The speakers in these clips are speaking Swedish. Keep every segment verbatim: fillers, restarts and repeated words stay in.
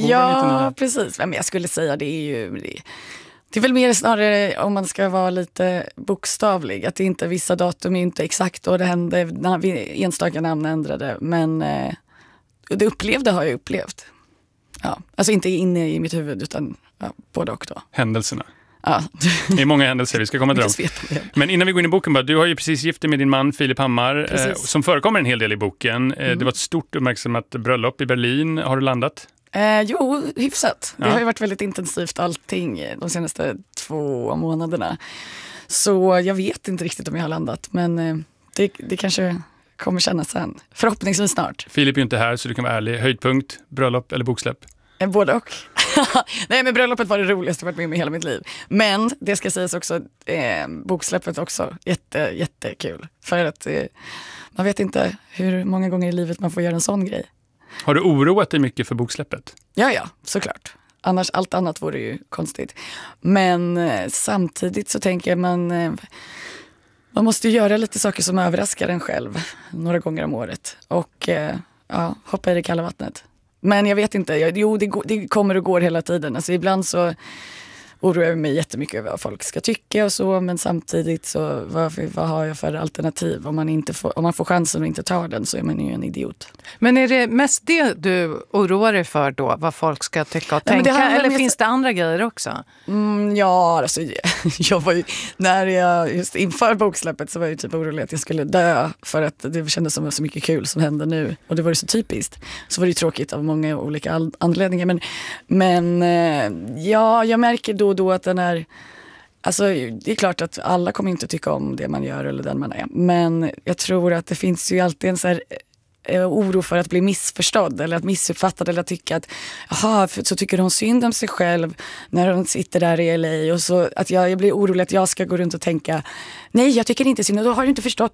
Ja, precis. Men jag skulle säga det är ju... Det, det är väl mer snarare om man ska vara lite bokstavlig. Att det inte vissa datum är inte exakt då det hände när vi enstaka namn ändrade. Men eh, det upplevde har jag upplevt. Ja, alltså inte inne i mitt huvud utan ja, både och då. Händelserna. Ja. Det är många händelser vi ska komma till dem. Men innan vi går in i boken, bara, du har ju precis gift dig med din man Filip Hammar eh, som förekommer en hel del i boken. Eh, mm. Det var ett stort uppmärksammat bröllop i Berlin. Har du landat? Eh, jo, hyfsat. Ja. Det har ju varit väldigt intensivt allting de senaste två månaderna. Så jag vet inte riktigt om jag har landat. Men eh, det, det kanske kommer kännas sen. Förhoppningsvis snart. Filip är ju inte här så du kan vara ärlig. Höjdpunkt, bröllop eller boksläpp? Eh, både och. Nej, men bröllopet var det roligaste jag varit med om i hela mitt liv. Men det ska sägas också, eh, boksläppet också. Jätte, jättekul. För att eh, man vet inte hur många gånger i livet man får göra en sån grej. Har du oroat dig mycket för boksläppet? Ja, ja, såklart. Annars, allt annat vore ju konstigt. Men eh, samtidigt så tänker man eh, man måste ju göra lite saker som överraskar en själv några gånger om året. Och eh, ja, hoppa i det kalla vattnet. Men jag vet inte, jag, jo det, går, det kommer och går hela tiden. Alltså ibland så oroar jag mig jättemycket över vad folk ska tycka och så. Men samtidigt så, vad, vad har jag för alternativ? Om man, inte får, om man får chansen och inte tar den så är man ju en idiot. Men är det mest det du oroar dig för då? Vad folk ska tycka och tänka? Ja, eller finns det andra grejer också? Mm, ja, alltså jag var ju, när jag just inför boksläppet så var jag ju typ orolig att jag skulle dö. För att det kändes som så mycket kul som hände nu. Och det var ju så typiskt. Så var det ju tråkigt av många olika anledningar. Men, men ja, jag märker då och då att den är, alltså det är klart att alla kommer inte tycka om det man gör eller den man är, men jag tror att det finns ju alltid en så här eh, oro för att bli missförstådd eller att missuppfattad eller att tycka att jaha, så tycker hon synd om sig själv när hon sitter där i L A och så att jag, jag blir orolig att jag ska gå runt och tänka nej, jag tycker inte synd och då har du inte förstått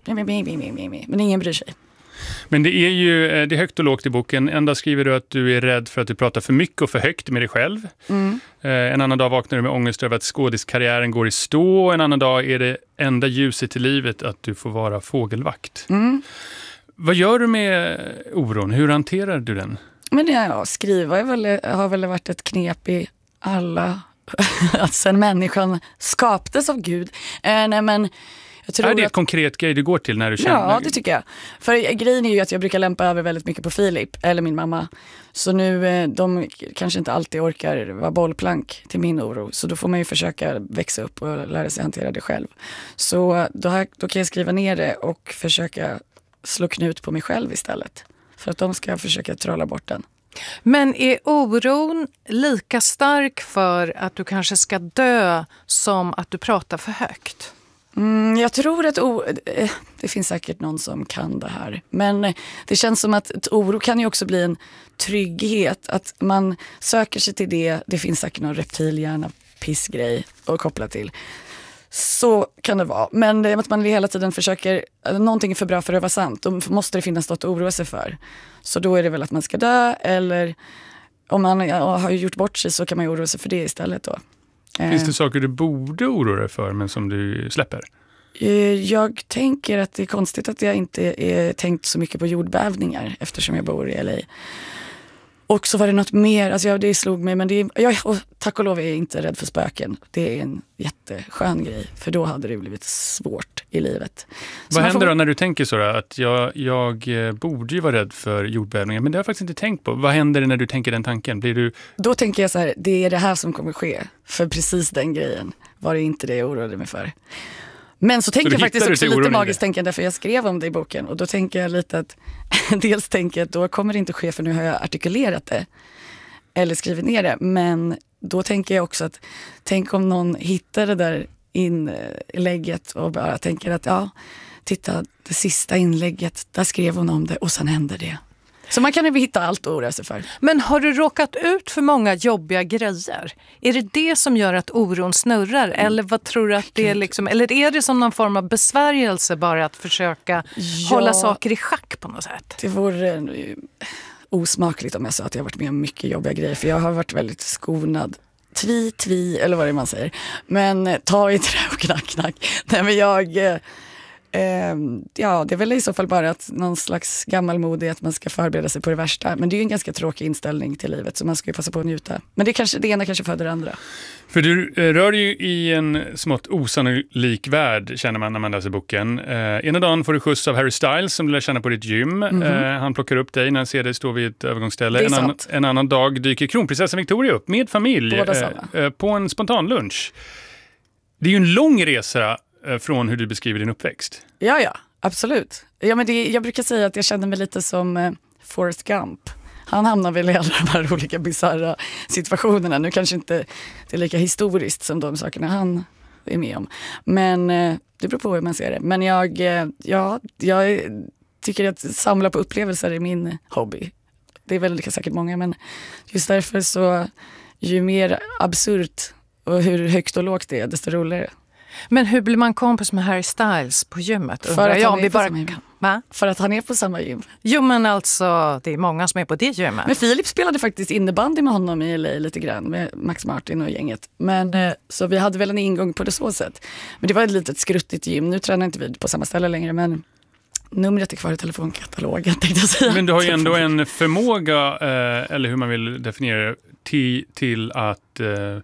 men ingen bryr sig. Men det är ju det är högt och lågt i boken. En dag skriver du att du är rädd för att du pratar för mycket och för högt med dig själv. Mm. En annan dag vaknar du med ångest över att skådiskarriären går i stå. En annan dag är det enda ljuset i livet att du får vara fågelvakt. Mm. Vad gör du med oron? Hur hanterar du den? Men ja, skriva är väl, har väl varit ett knep i alla... att sen människan skaptes av Gud. Äh, nej men... Är det ett att... konkret grej du går till när du känner? Ja, det tycker jag. För grejen är ju att jag brukar lämpa över väldigt mycket på Filip eller min mamma. Så nu, de kanske inte alltid orkar vara bollplank till min oro. Så då får man ju försöka växa upp och lära sig hantera det själv. Så då, här, då kan jag skriva ner det och försöka slå knut på mig själv istället. För att de ska försöka trolla bort den. Men är oron lika stark för att du kanske ska dö som att du pratar för högt? Mm, jag tror att o- det finns säkert någon som kan det här. Men det känns som att ett oro kan ju också bli en trygghet. Att man söker sig till det. Det finns säkert någon reptilhjärna pissgrej att koppla till. Så kan det vara. Men det är att man hela tiden försöker, någonting är för bra för att vara sant. Då måste det finnas något att oroa sig för. Så då är det väl att man ska dö. Eller om man har gjort bort sig så kan man ju oroa sig för det istället då. Finns det saker du borde oroa dig för men som du släpper? Jag tänker att det är konstigt att jag inte är tänkt så mycket på jordbävningar eftersom jag bor i L A. Och så var det något mer, alltså ja, det slog mig, men det är, jag, och tack och lov är jag inte rädd för spöken. Det är en jätteskön grej, för då hade det blivit svårt i livet. Så vad händer får... då när du tänker så då, att jag, jag borde ju vara rädd för jordbävningar, men det har jag faktiskt inte tänkt på. Vad händer när du tänker den tanken? Blir du... Då tänker jag så här, det är det här som kommer ske. För precis den grejen var det inte det jag oroade mig för. Men så tänker så jag faktiskt också lite magiskt tänkande, för jag skrev om det i boken. Och då tänker jag lite att, dels tänker jag att då kommer det inte ske för nu har jag artikulerat det. Eller skrivit ner det. Men då tänker jag också att, tänk om någon hittar det där inlägget och bara tänker att ja, titta, det sista inlägget, där skrev hon om det och sen händer det. Så man kan ju hitta allt och oroa sig för. Men har du råkat ut för många jobbiga grejer? Är det det som gör att oron snurrar? Mm. Eller vad tror du att det är liksom? Eller är det som någon form av besvärjelse bara att försöka ja, hålla saker i schack på något sätt? Det vore osmakligt om jag sa att jag har varit med om mycket jobbiga grejer. För jag har varit väldigt skonad. Tvi, tvi, eller vad det är man säger. Men ta i trä och knack, knack. Nej, men jag... Eh, ja, det är väl i så fall bara att någon slags gammalmodig att man ska förbereda sig på det värsta. Men det är ju en ganska tråkig inställning till livet, så man ska ju passa på att njuta. Men det, kanske, det ena kanske föder det andra. För du eh, rör ju i en smått osannolik värld, känner man när man läser boken. Eh, ena dagen får du skjuts av Harry Styles som du lär känna på ditt gym. Mm-hmm. Eh, han plockar upp dig när han ser dig stå vid ett övergångsställe. En, an- en annan dag dyker kronprinsessan Victoria upp med familj eh, eh, på en spontan lunch. Det är ju en lång resa eh, från hur du beskriver din uppväxt. Ja, ja, absolut. Ja, men det, jag brukar säga att jag känner mig lite som eh, Forrest Gump. Han hamnar väl i alla de här olika bizarra situationerna. Nu kanske inte det är lika historiskt som de sakerna han är med om. Men eh, det beror på hur man ser det. Men jag, eh, ja, jag tycker att samla på upplevelser är min hobby. Det är väl säkert många, men just därför så ju mer absurt och hur högt och lågt det är, desto roligare. Men hur blir man kompis med Harry Styles på gymmet? För att, jag, han är vi på bara... samma gym. Va? För att han är på samma gym. Jo, men alltså, det är många som är på det gymmet. Men Filip spelade faktiskt innebandy med honom i L A lite grann, med Max Martin och gänget. Men, eh, så vi hade väl en ingång på det så sätt. Men det var ett litet skruttigt gym. Nu tränar inte vi på samma ställe längre, men numret är kvar i telefonkatalogen, tänkte jag säga. Men du har ju ändå en förmåga, eh, eller hur man vill definiera det, till, till att... Eh,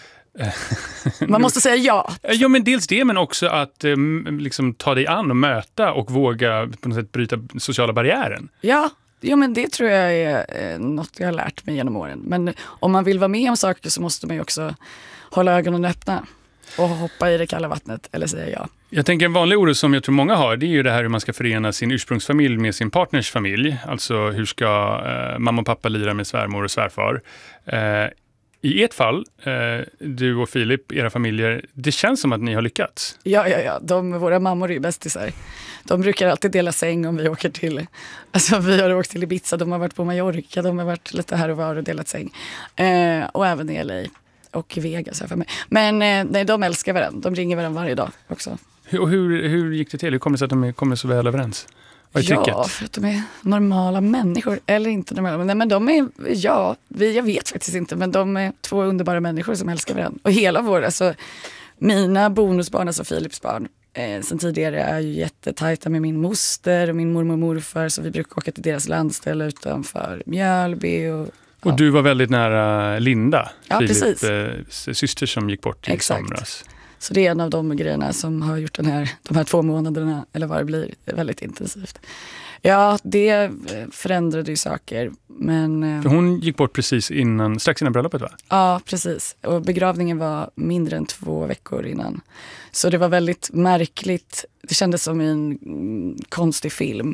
Man måste säga ja. Ja, men dels det, men också att eh, liksom, ta dig an och möta och våga på något sätt bryta sociala barriären. Ja, jo, men det tror jag är eh, något jag har lärt mig genom åren. Men om man vill vara med om saker så måste man ju också hålla ögonen öppna och hoppa i det kalla vattnet eller säga ja. Jag tänker en vanlig oro som jag tror många har, det är ju det här hur man ska förena sin ursprungsfamilj med sin partners familj. Alltså hur ska eh, mamma och pappa lira med svärmor och svärfar. Eh, I ert fall, eh, du och Filip, era familjer, det känns som att ni har lyckats. Ja, ja, ja. De, våra mammor är ju bästisar. De brukar alltid dela säng om vi åker till... Alltså vi har åkt till Ibiza, de har varit på Mallorca, de har varit lite här och var och delat säng. Eh, och även i L A och Vegas här för mig. Men eh, nej, de älskar varandra. De ringer varandra varje dag också. Och hur, hur gick det till? Hur kommer det sig att de kommer så väl överens? Vad är tricket? Ja, för att de är normala människor. Eller inte normala, nej, men de är, ja, vi, jag vet faktiskt inte, men de är två underbara människor som älskar varandra. Och hela vår, alltså mina bonusbarn, alltså Filips barn, eh, sen tidigare är ju jättetajta med min moster och min mormor och morfar, så vi brukar åka till deras landställe utanför Mjölby. Och, ja. Och du var väldigt nära Linda, ja, Filip, eh, syster som gick bort i Exakt. somras. Så det är en av de grejerna som har gjort den här, de här två månaderna, eller vad det blir, väldigt intensivt. Ja, det förändrade ju saker. Men, för hon gick bort precis innan, strax innan bröllopet, va? Ja, precis. Och begravningen var mindre än två veckor innan. Så det var väldigt märkligt. Det kändes som en konstig film.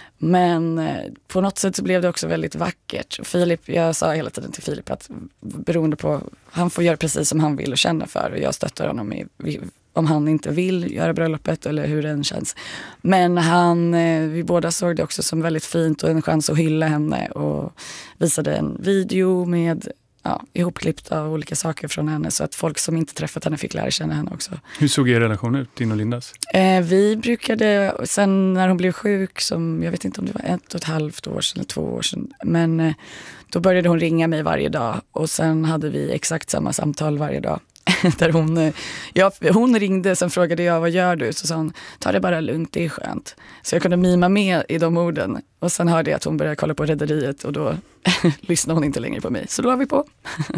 Men på något sätt så blev det också väldigt vackert. Och Filip, jag sa hela tiden till Filip att beroende på, han får göra precis som han vill och känna för. Och jag stöttar honom i, om han inte vill göra bröllopet eller hur den känns. Men han, vi båda såg det också som väldigt fint och en chans att hylla henne. Och visade en video med ja, ihopklippta av olika saker från henne. Så att folk som inte träffat henne fick lära känna henne också. Hur såg er relation ut, din och Lindas? Eh, vi brukade, sen när hon blev sjuk, som jag vet inte om det var ett och ett halvt år sedan eller två år sedan. Men eh, då började hon ringa mig varje dag. Och sen hade vi exakt samma samtal varje dag. Där hon, ja, hon ringde, sen frågade jag, vad gör du? Så sa hon, ta det bara lugnt, det är skönt. Så jag kunde mima med i de orden. Och sen hörde jag att hon började kolla på Rederiet och då lyssnade hon inte längre på mig. Så då var vi på.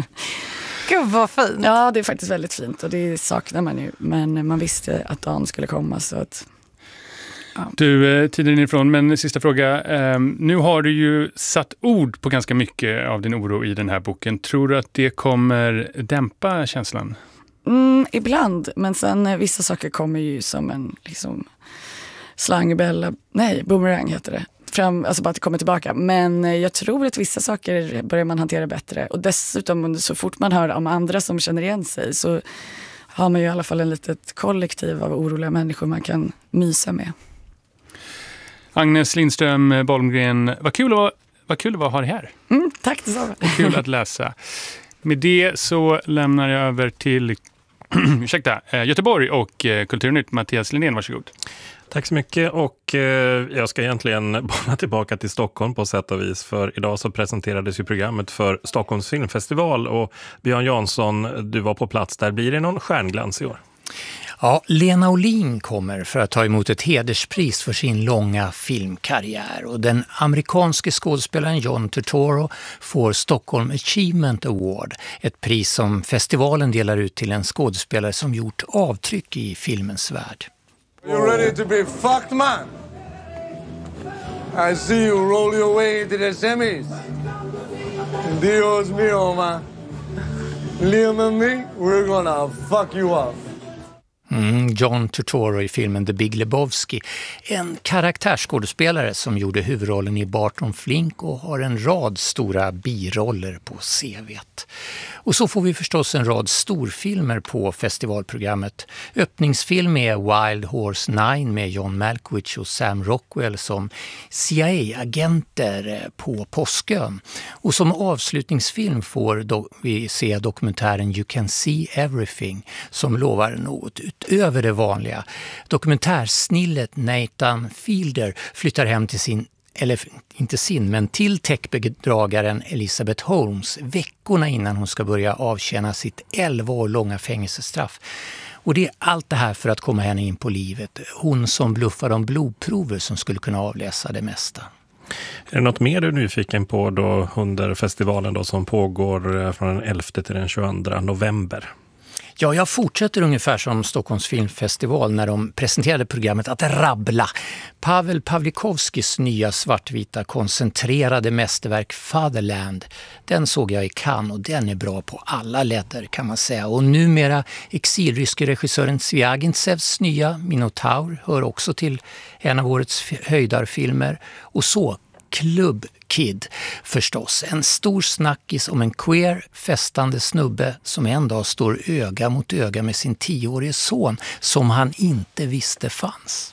Gud vad fint. Ja, det är faktiskt väldigt fint och det saknar man ju. Men man visste att dagen skulle komma så att... Ja. Du, tiden är ifrån, men sista fråga. Um, nu har du ju satt ord på ganska mycket av din oro i den här boken. Tror du att det kommer dämpa känslan? Mm, ibland, men sen vissa saker kommer ju som en liksom, slangbella, nej, boomerang heter det. Fram, alltså bara att det kommer tillbaka. Men jag tror att vissa saker börjar man hantera bättre. Och dessutom så fort man hör om andra som känner igen sig så har man ju i alla fall en litet kollektiv av oroliga människor man kan mysa med. Agnes Lindström Bolmgren, vad kul att, vad kul att ha dig här. Mm, tack detsamma. Och kul att läsa. Med det så lämnar jag över till ursäkta, Göteborg och Kulturnytt. Mattias Lindén, varsågod. Tack så mycket och eh, jag ska egentligen bolla tillbaka till Stockholm på sätt och vis. För idag så presenterades ju programmet för Stockholms filmfestival och Björn Jansson, du var på plats där. Blir det någon stjärnglans i år? Ja, Lena Olin kommer för att ta emot ett hederspris för sin långa filmkarriär och den amerikanske skådespelaren John Turturro får Stockholm Achievement Award, ett pris som festivalen delar ut till en skådespelare som gjort avtryck i filmens värld. You ready to be fucked, man? I see you roll your way into the semis. Dios mío, man. Liam and me, we're gonna fuck you up. Mm, John Turturro i filmen The Big Lebowski. En karaktärsskådespelare som gjorde huvudrollen i Barton Fink och har en rad stora biroller på C V:t. Och så får vi förstås en rad storfilmer på festivalprogrammet. Öppningsfilm är Wild Horse nine med John Malkovich och Sam Rockwell som C I A-agenter på Påskön. Och som avslutningsfilm får do- vi se dokumentären You Can See Everything som lovar något utöver det vanliga. Dokumentärsnillet Nathan Fielder flyttar hem till sin, eller inte sin, men till techbedragaren Elizabeth Holmes veckorna innan hon ska börja avtjäna sitt elva år långa fängelsestraff. Och det är allt det här för att komma henne in på livet. Hon som bluffar om blodprover som skulle kunna avläsa det mesta. Är det något mer du är nyfiken på då under festivalen då som pågår från den elfte till den tjugoandra november? Ja, jag fortsätter ungefär som Stockholms filmfestival när de presenterade programmet att rabbla. Pavel Pawlikowskis nya svartvita koncentrerade mästerverk Fatherland. Den såg jag i Cannes och den är bra på alla ledder kan man säga. Och numera exilryske regissören Zviagintsevs nya Minotaur hör också till en av årets höjdarfilmer. Och så Club Kid förstås. En stor snackis om en queer, festande snubbe som en dag står öga mot öga med sin tioårige son som han inte visste fanns.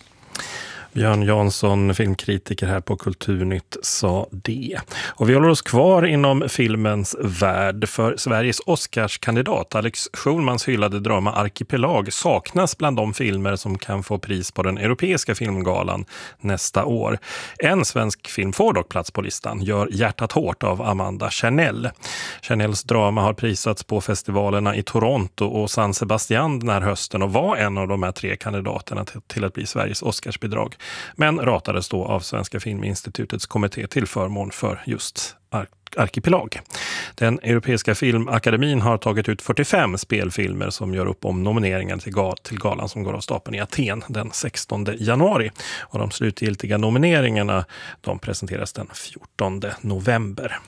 Björn Jansson, filmkritiker här på Kulturnytt, sa det. Och vi håller oss kvar inom filmens värld för Sveriges Oscarskandidat Alex Schulmans hyllade drama Arkipelag saknas bland de filmer som kan få pris på den europeiska filmgalan nästa år. En svensk film får dock plats på listan, Gör hjärtat hårt av Amanda Chanel. Chanels drama har prisats på festivalerna i Toronto och San Sebastian den här hösten och var en av de här tre kandidaterna till att bli Sveriges Oscarsbidrag. Men ratades då av Svenska Filminstitutets kommitté till förmån för just Ar- Arkipelag. Den Europeiska filmakademin har tagit ut fyrtiofem spelfilmer som gör upp om nomineringen till, gal- till galan som går av stapeln i Aten den sextonde januari. Och de slutgiltiga nomineringarna de presenteras den fjortonde november.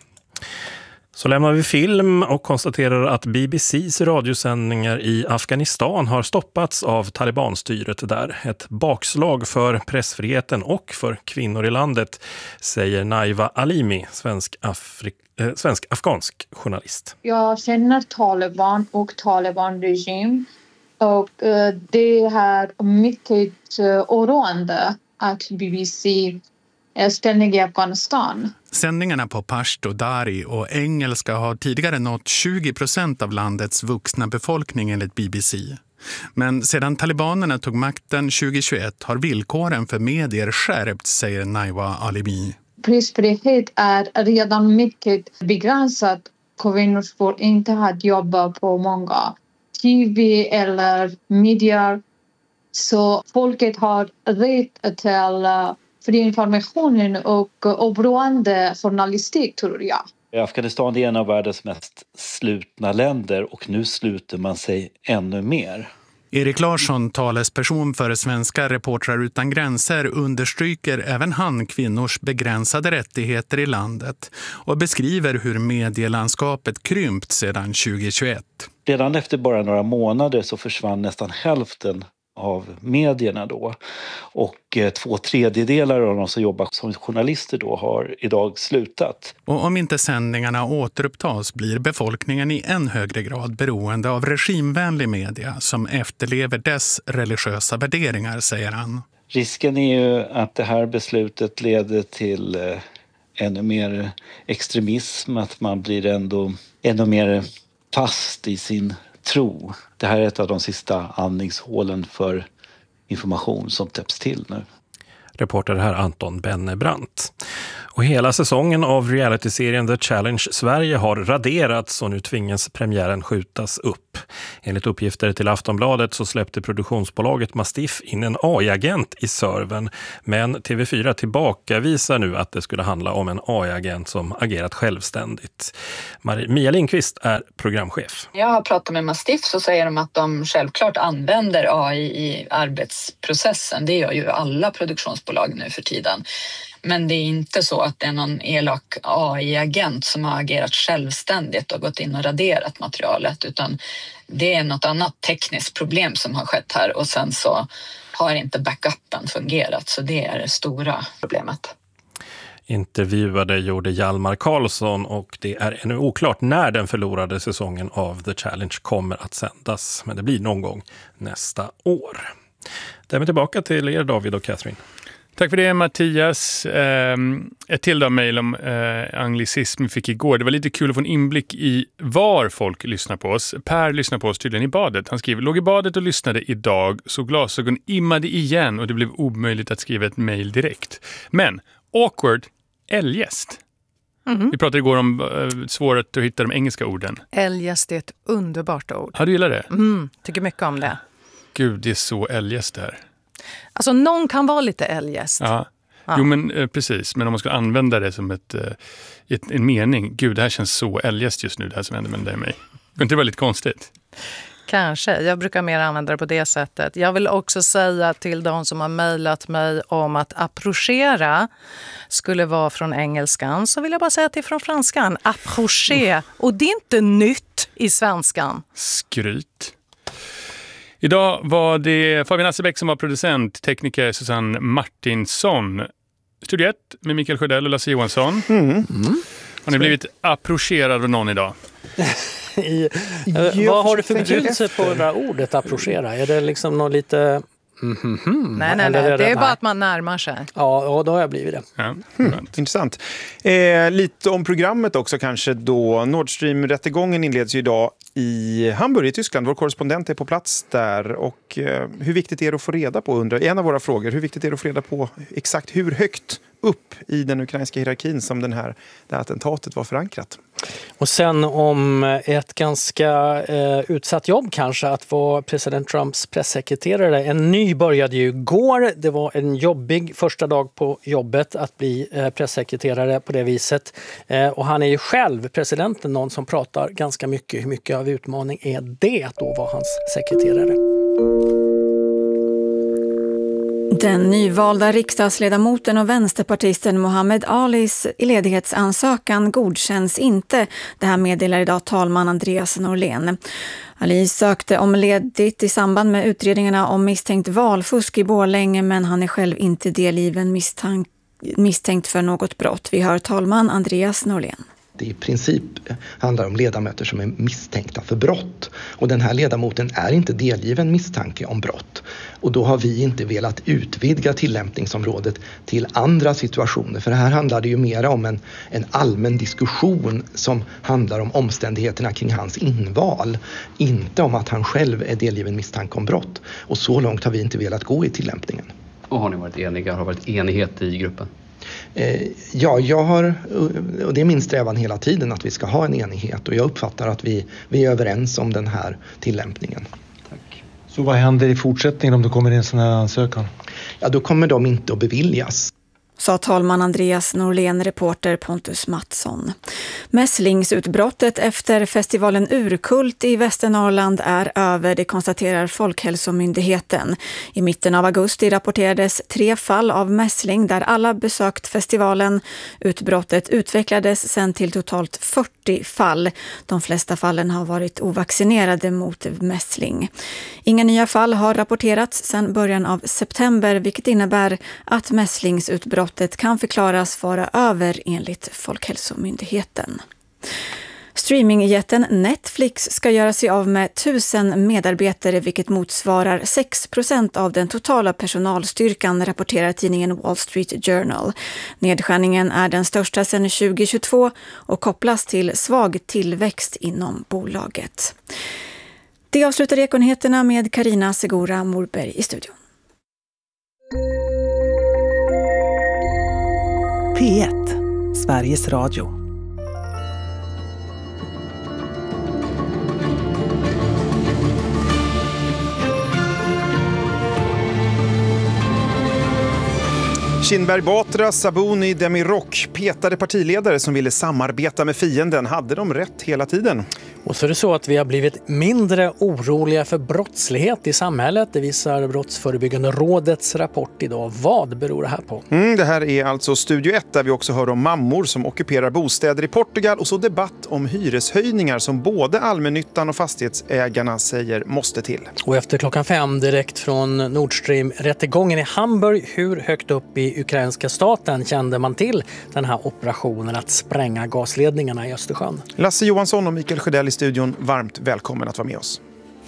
Så lämnar vi film och konstaterar att B B C:s radiosändningar i Afghanistan har stoppats av talibanstyret där. Ett bakslag för pressfriheten och för kvinnor i landet, säger Naiva Alimi, svensk, Afri- äh, svensk afghansk journalist. Jag känner Taliban och Taliban-regim och uh, det är mycket uh, oroande att B B C är ställning i Afghanistan. Sändningarna på pashto, dari och engelska har tidigare nått tjugo procent av landets vuxna befolkning enligt B B C. Men sedan talibanerna tog makten tjugohundratjugoett har villkoren för medier skärpts, säger Naiva Alimi. Pressfrihet är redan mycket begränsat. Kvinnor får inte ha jobba på många T V eller medier. Så folket har rätt till för informationen och oberoende journalistik, tror jag. Afghanistan är en av världens mest slutna länder och nu sluter man sig ännu mer. Erik Larsson, talesperson för Svenska Reportrar utan gränser, understryker även han kvinnors begränsade rättigheter i landet och beskriver hur medielandskapet krympt sedan tjugohundratjugoett. Redan efter bara några månader så försvann nästan hälften av medierna då. Och eh, två tredjedelar av de som jobbar som journalister då har idag slutat. Och om inte sändningarna återupptas blir befolkningen i än högre grad beroende av regimvänlig media som efterlever dess religiösa värderingar, säger han. Risken är ju att det här beslutet leder till eh, ännu mer extremism, att man blir ändå ännu mer fast i sin tro. Det här är ett av de sista andningshålen för information som täpps till nu. Reporter här Anton Bennebrant. Och hela säsongen av realityserien The Challenge Sverige har raderats och nu tvingas premiären skjutas upp. Enligt uppgifter till Aftonbladet så släppte produktionsbolaget Mastiff in en A I-agent i servern. Men T V fyra tillbakavisar nu att det skulle handla om en A I-agent som agerat självständigt. Mia Lindqvist är programchef. Jag har pratat med Mastiff så säger de att de självklart använder A I i arbetsprocessen. Det gör ju alla produktionsbolag nu för tiden. Men det är inte så att det är någon elak A I-agent som har agerat självständigt och gått in och raderat materialet, utan det är något annat tekniskt problem som har skett här och sen så har inte backupen fungerat, så det är det stora problemet. Intervjuade gjorde Hjalmar Karlsson och det är ännu oklart när den förlorade säsongen av The Challenge kommer att sändas, men det blir någon gång nästa år. Därmed tillbaka till er David och Catherine. Tack för det Mattias. Ett till då mejl om eh, anglicism vi fick igår. Det var lite kul att få en inblick i var folk lyssnar på oss. Per lyssnar på oss tydligen i badet. Han skriver, låg i badet och lyssnade idag så glasögon immade igen och det blev omöjligt att skriva ett mejl direkt. Men awkward, eljest. Mm-hmm. Vi pratade igår om uh, svårt att hitta de engelska orden. Eljest är ett underbart ord. Ja, du gillar det? Mm, tycker mycket om det. Gud, det är så eljest där. Alltså någon kan vara lite eljest. Ja, ja. Jo men eh, precis. Men om man ska använda det som ett, eh, ett, en mening. Gud, det här känns så eljest just nu, det här som händer med dig och mig. Det inte vara lite konstigt? Kanske. Jag brukar mer använda det på det sättet. Jag vill också säga till de som har mejlat mig om att approchera skulle vara från engelskan. Så vill jag bara säga att det är från franskan. Approcher. Och det är inte nytt i svenskan. Skryt. Idag var det Fabian Assebäck som var producent, tekniker Susanne Martinsson. Studio ett med Mikael Sjödell och Lasse Johansson. Mm. Mm. Har ni blivit approcherad av någon idag? I, äh, vad har du för betydelse på det där ordet approchera? Är det liksom något lite... Mm-hmm. Nej, nej, nej. Det, det är bara att man närmar sig. Ja, ja då har jag blivit det. Ja, mm, intressant. Eh, lite om programmet också kanske då. Nord Stream-rättegången inleds ju idag i Hamburg i Tyskland. Vår korrespondent är på plats där. Och eh, hur viktigt är det att få reda på, undrar en av våra frågor, hur viktigt är det att få reda på exakt hur högt upp i den ukrainska hierarkin som den här, det här attentatet var förankrat? Och sen om ett ganska eh, utsatt jobb kanske, att vara president Trumps pressekreterare. En ny började ju igår. Det var en jobbig första dag på jobbet att bli eh, pressekreterare på det viset. Eh, och han är ju själv presidenten, någon som pratar ganska mycket. Hur mycket av utmaning är det att då vara hans sekreterare? Den nyvalda riksdagsledamoten och vänsterpartisten Mohammed Alis ledighetsansökan godkänns inte. Det här meddelar idag talman Andreas Norlén. Ali sökte om ledigt i samband med utredningarna om misstänkt valfusk i Borlänge, men han är själv inte delgiven misstank- misstänkt för något brott. Vi hör talman Andreas Norlén. Det i princip handlar om ledamöter som är misstänkta för brott. Och den här ledamoten är inte delgiven misstanke om brott. Och då har vi inte velat utvidga tillämpningsområdet till andra situationer. För här handlar det ju mer om en, en allmän diskussion som handlar om omständigheterna kring hans inval. Inte om att han själv är delgiven misstanke om brott. Och så långt har vi inte velat gå i tillämpningen. Och har ni varit eniga? Har det varit enighet i gruppen? Ja, jag har, och det är min strävan hela tiden att vi ska ha en enighet, och jag uppfattar att vi, vi är överens om den här tillämpningen. Tack. Så vad händer i fortsättningen om det kommer in en sån här ansökan? Ja, då kommer de inte att beviljas. Sa talman Andreas Norlén, reporter Pontus Mattsson. Mässlingsutbrottet efter festivalen Urkult i Västernorrland är över, det konstaterar Folkhälsomyndigheten. I mitten av augusti rapporterades tre fall av mässling där alla besökt festivalen. Utbrottet utvecklades sedan till totalt fyrtio fall. De flesta fallen har varit ovaccinerade mot mässling. Inga nya fall har rapporterats sedan början av september, vilket innebär att mässlingsutbrottet kan förklaras vara över enligt Folkhälsomyndigheten. Streamingjätten Netflix ska göra sig av med tusen medarbetare, vilket motsvarar sex procent av den totala personalstyrkan, rapporterar tidningen Wall Street Journal. Nedskärningen är den största sedan tjugo tjugotvå och kopplas till svag tillväxt inom bolaget. Det avslutar Ekonyheterna med Carina Segura Morberg i studion. P ett. Sveriges Radio. Kinberg Batra, Sabuni, Demirok, petade partiledare som ville samarbeta med fienden. Hade de rätt hela tiden? Och så är det så att vi har blivit mindre oroliga för brottslighet i samhället. Det visar Brottsförebyggande rådets rapport idag. Vad beror det här på? Mm, det här är alltså Studio ett där vi också hör om mammor som ockuperar bostäder i Portugal och så debatt om hyreshöjningar som både allmännyttan och fastighetsägarna säger måste till. Och efter klockan fem direkt från Nord Stream-rättegången i Hamburg, hur högt upp i ukrainska staten kände man till den här operationen att spränga gasledningarna i Östersjön? Lasse Johansson och Mikael Sjödell i studion, varmt välkommen att vara med oss.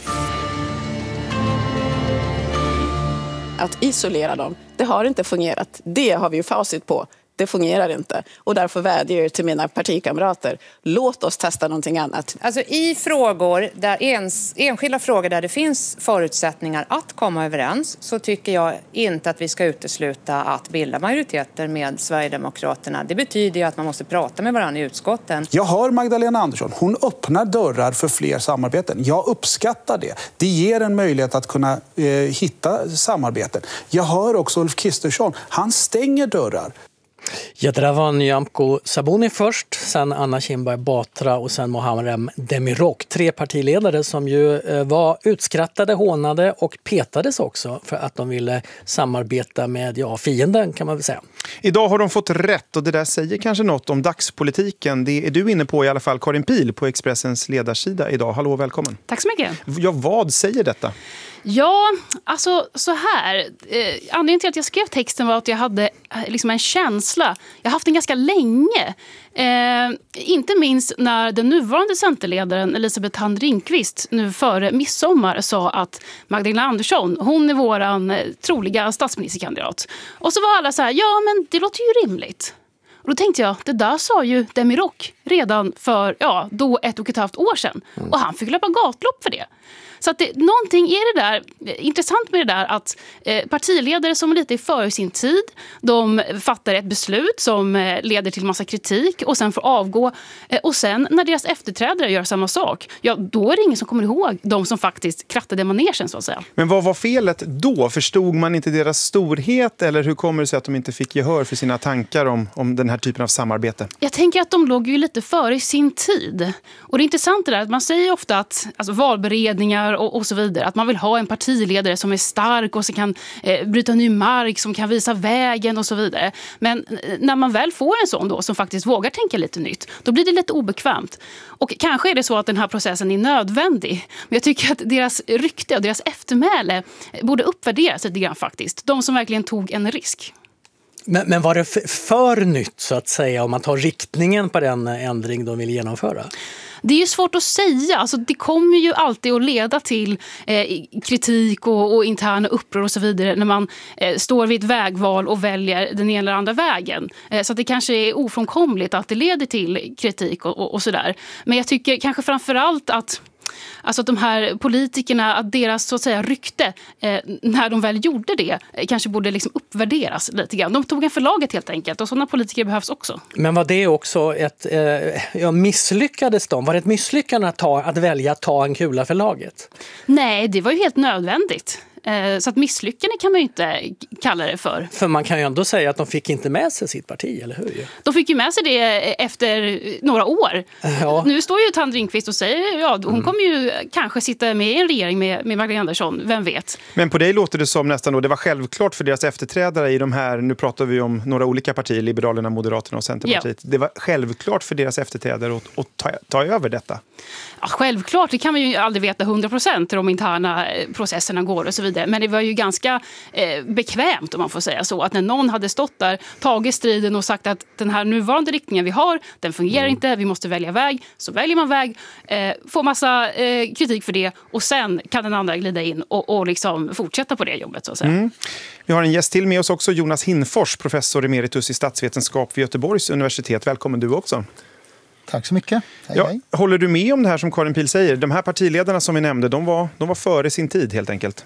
Att isolera dem, det har inte fungerat. Det har vi ju facit på. Det fungerar inte. Och därför vädjar jag till mina partikamrater. Låt oss testa någonting annat. Alltså i frågor där ens, enskilda frågor där det finns förutsättningar att komma överens så tycker jag inte att vi ska utesluta att bilda majoriteter med Sverigedemokraterna. Det betyder ju att man måste prata med varandra i utskotten. Jag hör Magdalena Andersson. Hon öppnar dörrar för fler samarbeten. Jag uppskattar det. Det ger en möjlighet att kunna eh, hitta samarbeten. Jag hör också Ulf Kristersson. Han stänger dörrar. Ja, det där var Nyamko Sabuni först, sen Anna Kinberg Batra och sen Muharrem Demirok. Tre partiledare som ju var utskrattade, hånade och petades också för att de ville samarbeta med ja, fienden kan man väl säga. Idag har de fått rätt och det där säger kanske något om dagspolitiken. Det är du inne på i alla fall, Karin Pihl på Expressens ledarsida idag. Hallå, välkommen. Tack så mycket. Ja, vad säger detta? Ja, alltså så här. Eh, anledningen till att jag skrev texten var att jag hade eh, liksom en känsla. Jag har haft den ganska länge. Eh, inte minst när den nuvarande centerledaren Elisabeth Thand Ringqvist nu före midsommar sa att Magdalena Andersson, hon är våran eh, troliga statsministerkandidat. Och så var alla så här, ja men det låter ju rimligt. Och då tänkte jag, det där sa ju Demirok redan för ja, då ett och ett halvt år sedan. Och han fick löpa gatlopp för det. Så att det, någonting är det där, intressant med det där att eh, partiledare som är lite före sin tid, de fattar ett beslut som eh, leder till massa kritik och sen får avgå. Eh, och sen när deras efterträdare gör samma sak, ja då är det ingen som kommer ihåg de som faktiskt krattade manegen så att säga. Men vad var felet då? Förstod man inte deras storhet eller hur kommer det sig att de inte fick gehör för sina tankar om, om den här typen av samarbete? Jag tänker att de låg ju lite före sin tid. Och det är intressant det där att man säger ofta att alltså, valberedningar Och, och så vidare. Att man vill ha en partiledare som är stark och som kan eh, bryta ny mark, som kan visa vägen och så vidare. Men när man väl får en sån då som faktiskt vågar tänka lite nytt, då blir det lite obekvämt. Och kanske är det så att den här processen är nödvändig. Men jag tycker att deras rykte och deras eftermäle borde uppvärderas lite grann faktiskt. De som verkligen tog en risk. Men, men var det för, för nytt så att säga om man tar riktningen på den ändring de vill genomföra? Det är ju svårt att säga. Alltså, det kommer ju alltid att leda till eh, kritik och, och interna uppror och så vidare när man eh, står vid ett vägval och väljer den ena eller andra vägen. Eh, så att det kanske är ofrånkomligt att det leder till kritik och, och, och sådär. Men jag tycker kanske framförallt att Alltså att de här politikerna, att deras så att säga rykte eh, när de väl gjorde det eh, kanske borde liksom uppvärderas lite grann. De tog en förlaget helt enkelt och sådana politiker behövs också. Men var det också ett, eh, ja, misslyckades de? Var det ett misslyckande att, ta, att välja att ta en kula för laget? Nej, det var ju helt nödvändigt. Så att misslyckande kan man ju inte kalla det för. För man kan ju ändå säga att de fick inte med sig sitt parti, eller hur? De fick ju med sig det efter några år. Ja. Nu står ju Thand Ringqvist och säger ja, hon mm. kommer ju kanske sitta med i en regering med, med Magdalena Andersson, vem vet. Men på dig låter det som nästan då, det var självklart för deras efterträdare i de här, nu pratar vi om några olika partier, Liberalerna, Moderaterna och Centerpartiet. Ja. Det var självklart för deras efterträdare att, att ta, ta över detta. Ja, självklart, det kan man ju aldrig veta hundra procent hur de interna processerna går och så vidare. Men det var ju ganska eh, bekvämt om man får säga så. Att när någon hade stått där, tagit striden och sagt att den här nuvarande riktningen vi har, den fungerar mm. inte, vi måste välja väg. Så väljer man väg, eh, får massa eh, kritik för det och sen kan den andra glida in och, och liksom fortsätta på det jobbet så att säga. Mm. Vi har en gäst till med oss också, Jonas Hinfors, professor emeritus i statsvetenskap vid Göteborgs universitet. Välkommen du också. Tack så mycket. Hej, ja, hej. Håller du med om det här som Karin Pihl säger? De här partiledarna som vi nämnde, de var, de var före sin tid helt enkelt.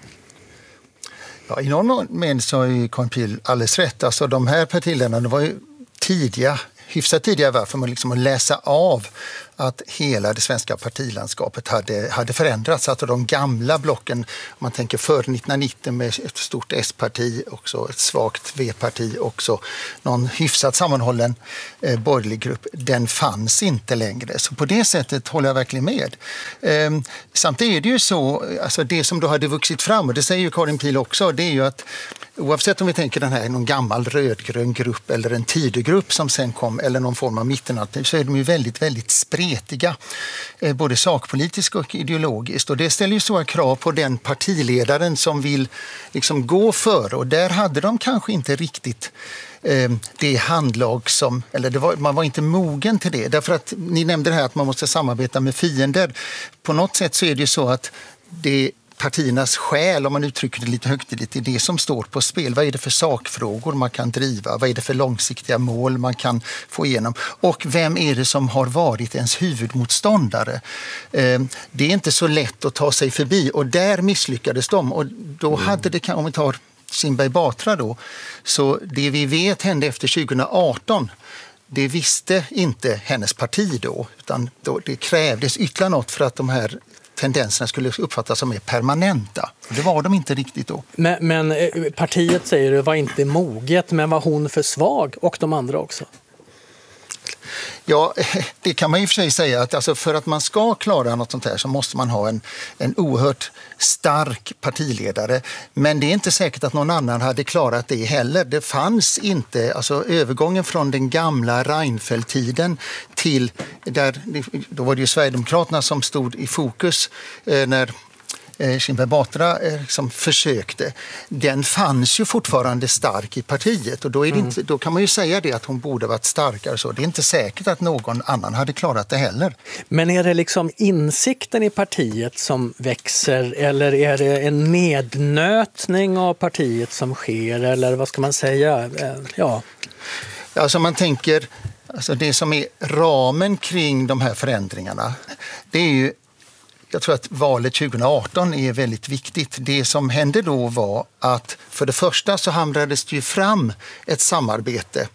Ja, i någon mening så är Karin Pihl alldeles rätt. Alltså, de här partiledarna de var ju tidiga hyfsat tidigare var för att, liksom, att läsa av att hela det svenska partilandskapet hade, hade förändrats. Att de gamla blocken, om man tänker före nittonhundranittio med ett stort S-parti, också ett svagt V-parti, också någon hyfsat sammanhållen eh, borgerlig grupp, den fanns inte längre. Så på det sättet håller jag verkligen med. Eh, samtidigt är det ju så, alltså det som då hade vuxit fram, och det säger ju Karin Pihl också, det är ju att oavsett om vi tänker den här någon gammal rödgrön grupp eller en Tidögrupp som sen kom, eller någon form av mittenalternativ, så är de ju väldigt, väldigt spretiga. Eh, både sakpolitiskt och ideologiskt. Och det ställer ju stora krav på den partiledaren som vill liksom gå före. Och där hade de kanske inte riktigt eh, det handlag som, eller det var, man var inte mogen till det. Därför att ni nämnde det här att man måste samarbeta med fiender. På något sätt så är det ju så att det partiernas själ, om man uttrycker det lite högtidligt, är det som står på spel. Vad är det för sakfrågor man kan driva? Vad är det för långsiktiga mål man kan få igenom? Och vem är det som har varit ens huvudmotståndare? Det är inte så lätt att ta sig förbi, och där misslyckades de. Och då hade det, om vi tar Kinberg Batra då, så det vi vet hände efter tjugoarton, det visste inte hennes parti då, utan då det krävdes ytterligare något för att de här tendenserna skulle uppfattas som mer permanenta. Det var de inte riktigt då. Men, men partiet säger det var inte moget, men var hon för svag, och de andra också? Ja, det kan man ju för sig säga att alltså för att man ska klara något sånt här så måste man ha en, en oerhört stark partiledare. Men det är inte säkert att någon annan hade klarat det heller. Det fanns inte, alltså övergången från den gamla Reinfeldt-tiden till, där, då var det ju Sverigedemokraterna som stod i fokus eh, när Kinberg Batra liksom försökte. Den fanns ju fortfarande stark i partiet, och då, är det mm. inte, då kan man ju säga det att hon borde varit starkare. Så det är inte säkert att någon annan hade klarat det heller. Men är det liksom insikten i partiet som växer, eller är det en nednötning av partiet som sker, eller vad ska man säga? Ja. Alltså man tänker, alltså det som är ramen kring de här förändringarna, det är ju, jag tror att valet tjugoarton är väldigt viktigt. Det som hände då var att för det första så hamrades det ju fram ett samarbete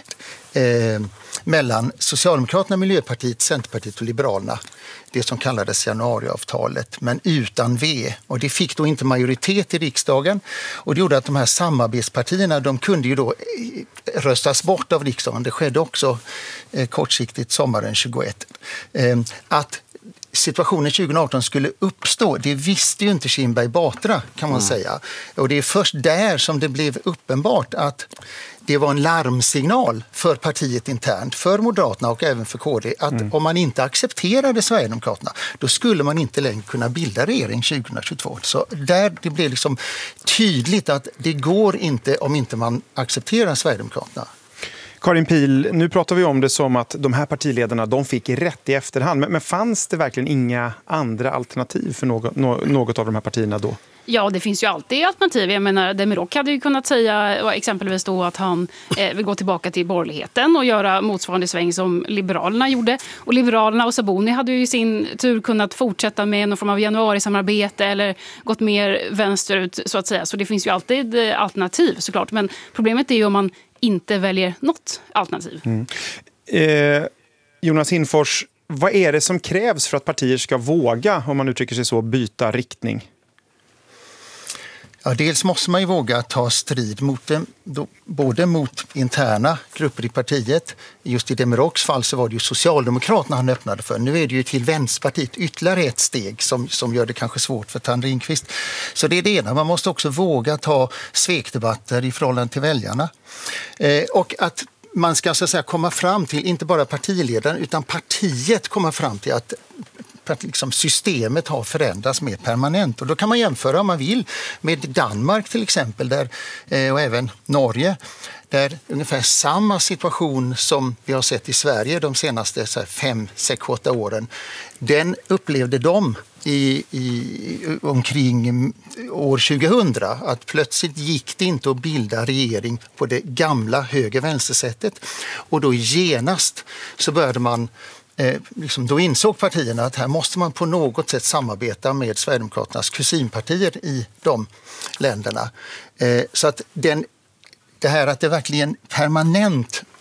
eh, mellan Socialdemokraterna, Miljöpartiet, Centerpartiet och Liberalerna. Det som kallades januariavtalet, men utan V. Och det fick då inte majoritet i riksdagen. Och det gjorde att de här samarbetspartierna, de kunde ju då röstas bort av riksdagen. Det skedde också eh, kortsiktigt sommaren tjugoett. Eh, att situationen tjugoarton skulle uppstå, det visste ju inte Kinberg Batra, kan man mm. säga. Och det är först där som det blev uppenbart att det var en larmsignal för partiet internt, för Moderaterna och även för K D, att mm. om man inte accepterade Sverigedemokraterna, då skulle man inte längre kunna bilda regering tjugohundratjugotvå. Så där det blev liksom tydligt att det går inte om inte man accepterar Sverigedemokraterna. Karin Pihl, nu pratar vi om det som att de här partiledarna, de fick rätt i efterhand. Men, men fanns det verkligen inga andra alternativ för något, något av de här partierna då? Ja, det finns ju alltid alternativ. Jag menar, Demirok hade ju kunnat säga exempelvis då att han eh, vill gå tillbaka till borgerligheten och göra motsvarande sväng som Liberalerna gjorde. Och Liberalerna och Sabuni hade ju i sin tur kunnat fortsätta med någon form av januarisamarbete eller gått mer vänsterut, så att säga. Så det finns ju alltid alternativ såklart. Men problemet är ju om man inte väljer något alternativ. Mm. Eh, Jonas Hinfors, vad är det som krävs för att partier ska våga, om man uttrycker sig så, byta riktning? Ja, dels måste man ju våga ta strid mot det, då, både mot interna grupper i partiet. Just i Demiroks fall så var det ju Socialdemokraterna han öppnade för. Nu är det ju till Vänsterpartiet ytterligare ett steg som, som gör det kanske svårt för Tanne Ringqvist. Så det är det ena. Man måste också våga ta svekdebatter i förhållande till väljarna. Eh, och att man ska så att säga komma fram till, inte bara partiledaren utan partiet komma fram till att att liksom systemet har förändrats mer permanent. Och då kan man jämföra om man vill med Danmark till exempel, där, och även Norge, där ungefär samma situation som vi har sett i Sverige de senaste så här, fem, sex, åtta åren. Den upplevde de i, i, omkring år tjugohundra, att plötsligt gick det inte att bilda regering på det gamla höger-vänster-sättet. Och då genast så började man Eh, liksom då insåg partierna att här måste man på något sätt samarbeta med Sverigedemokraternas kusinpartier i de länderna. Eh, så att den, det här att det verkligen permanent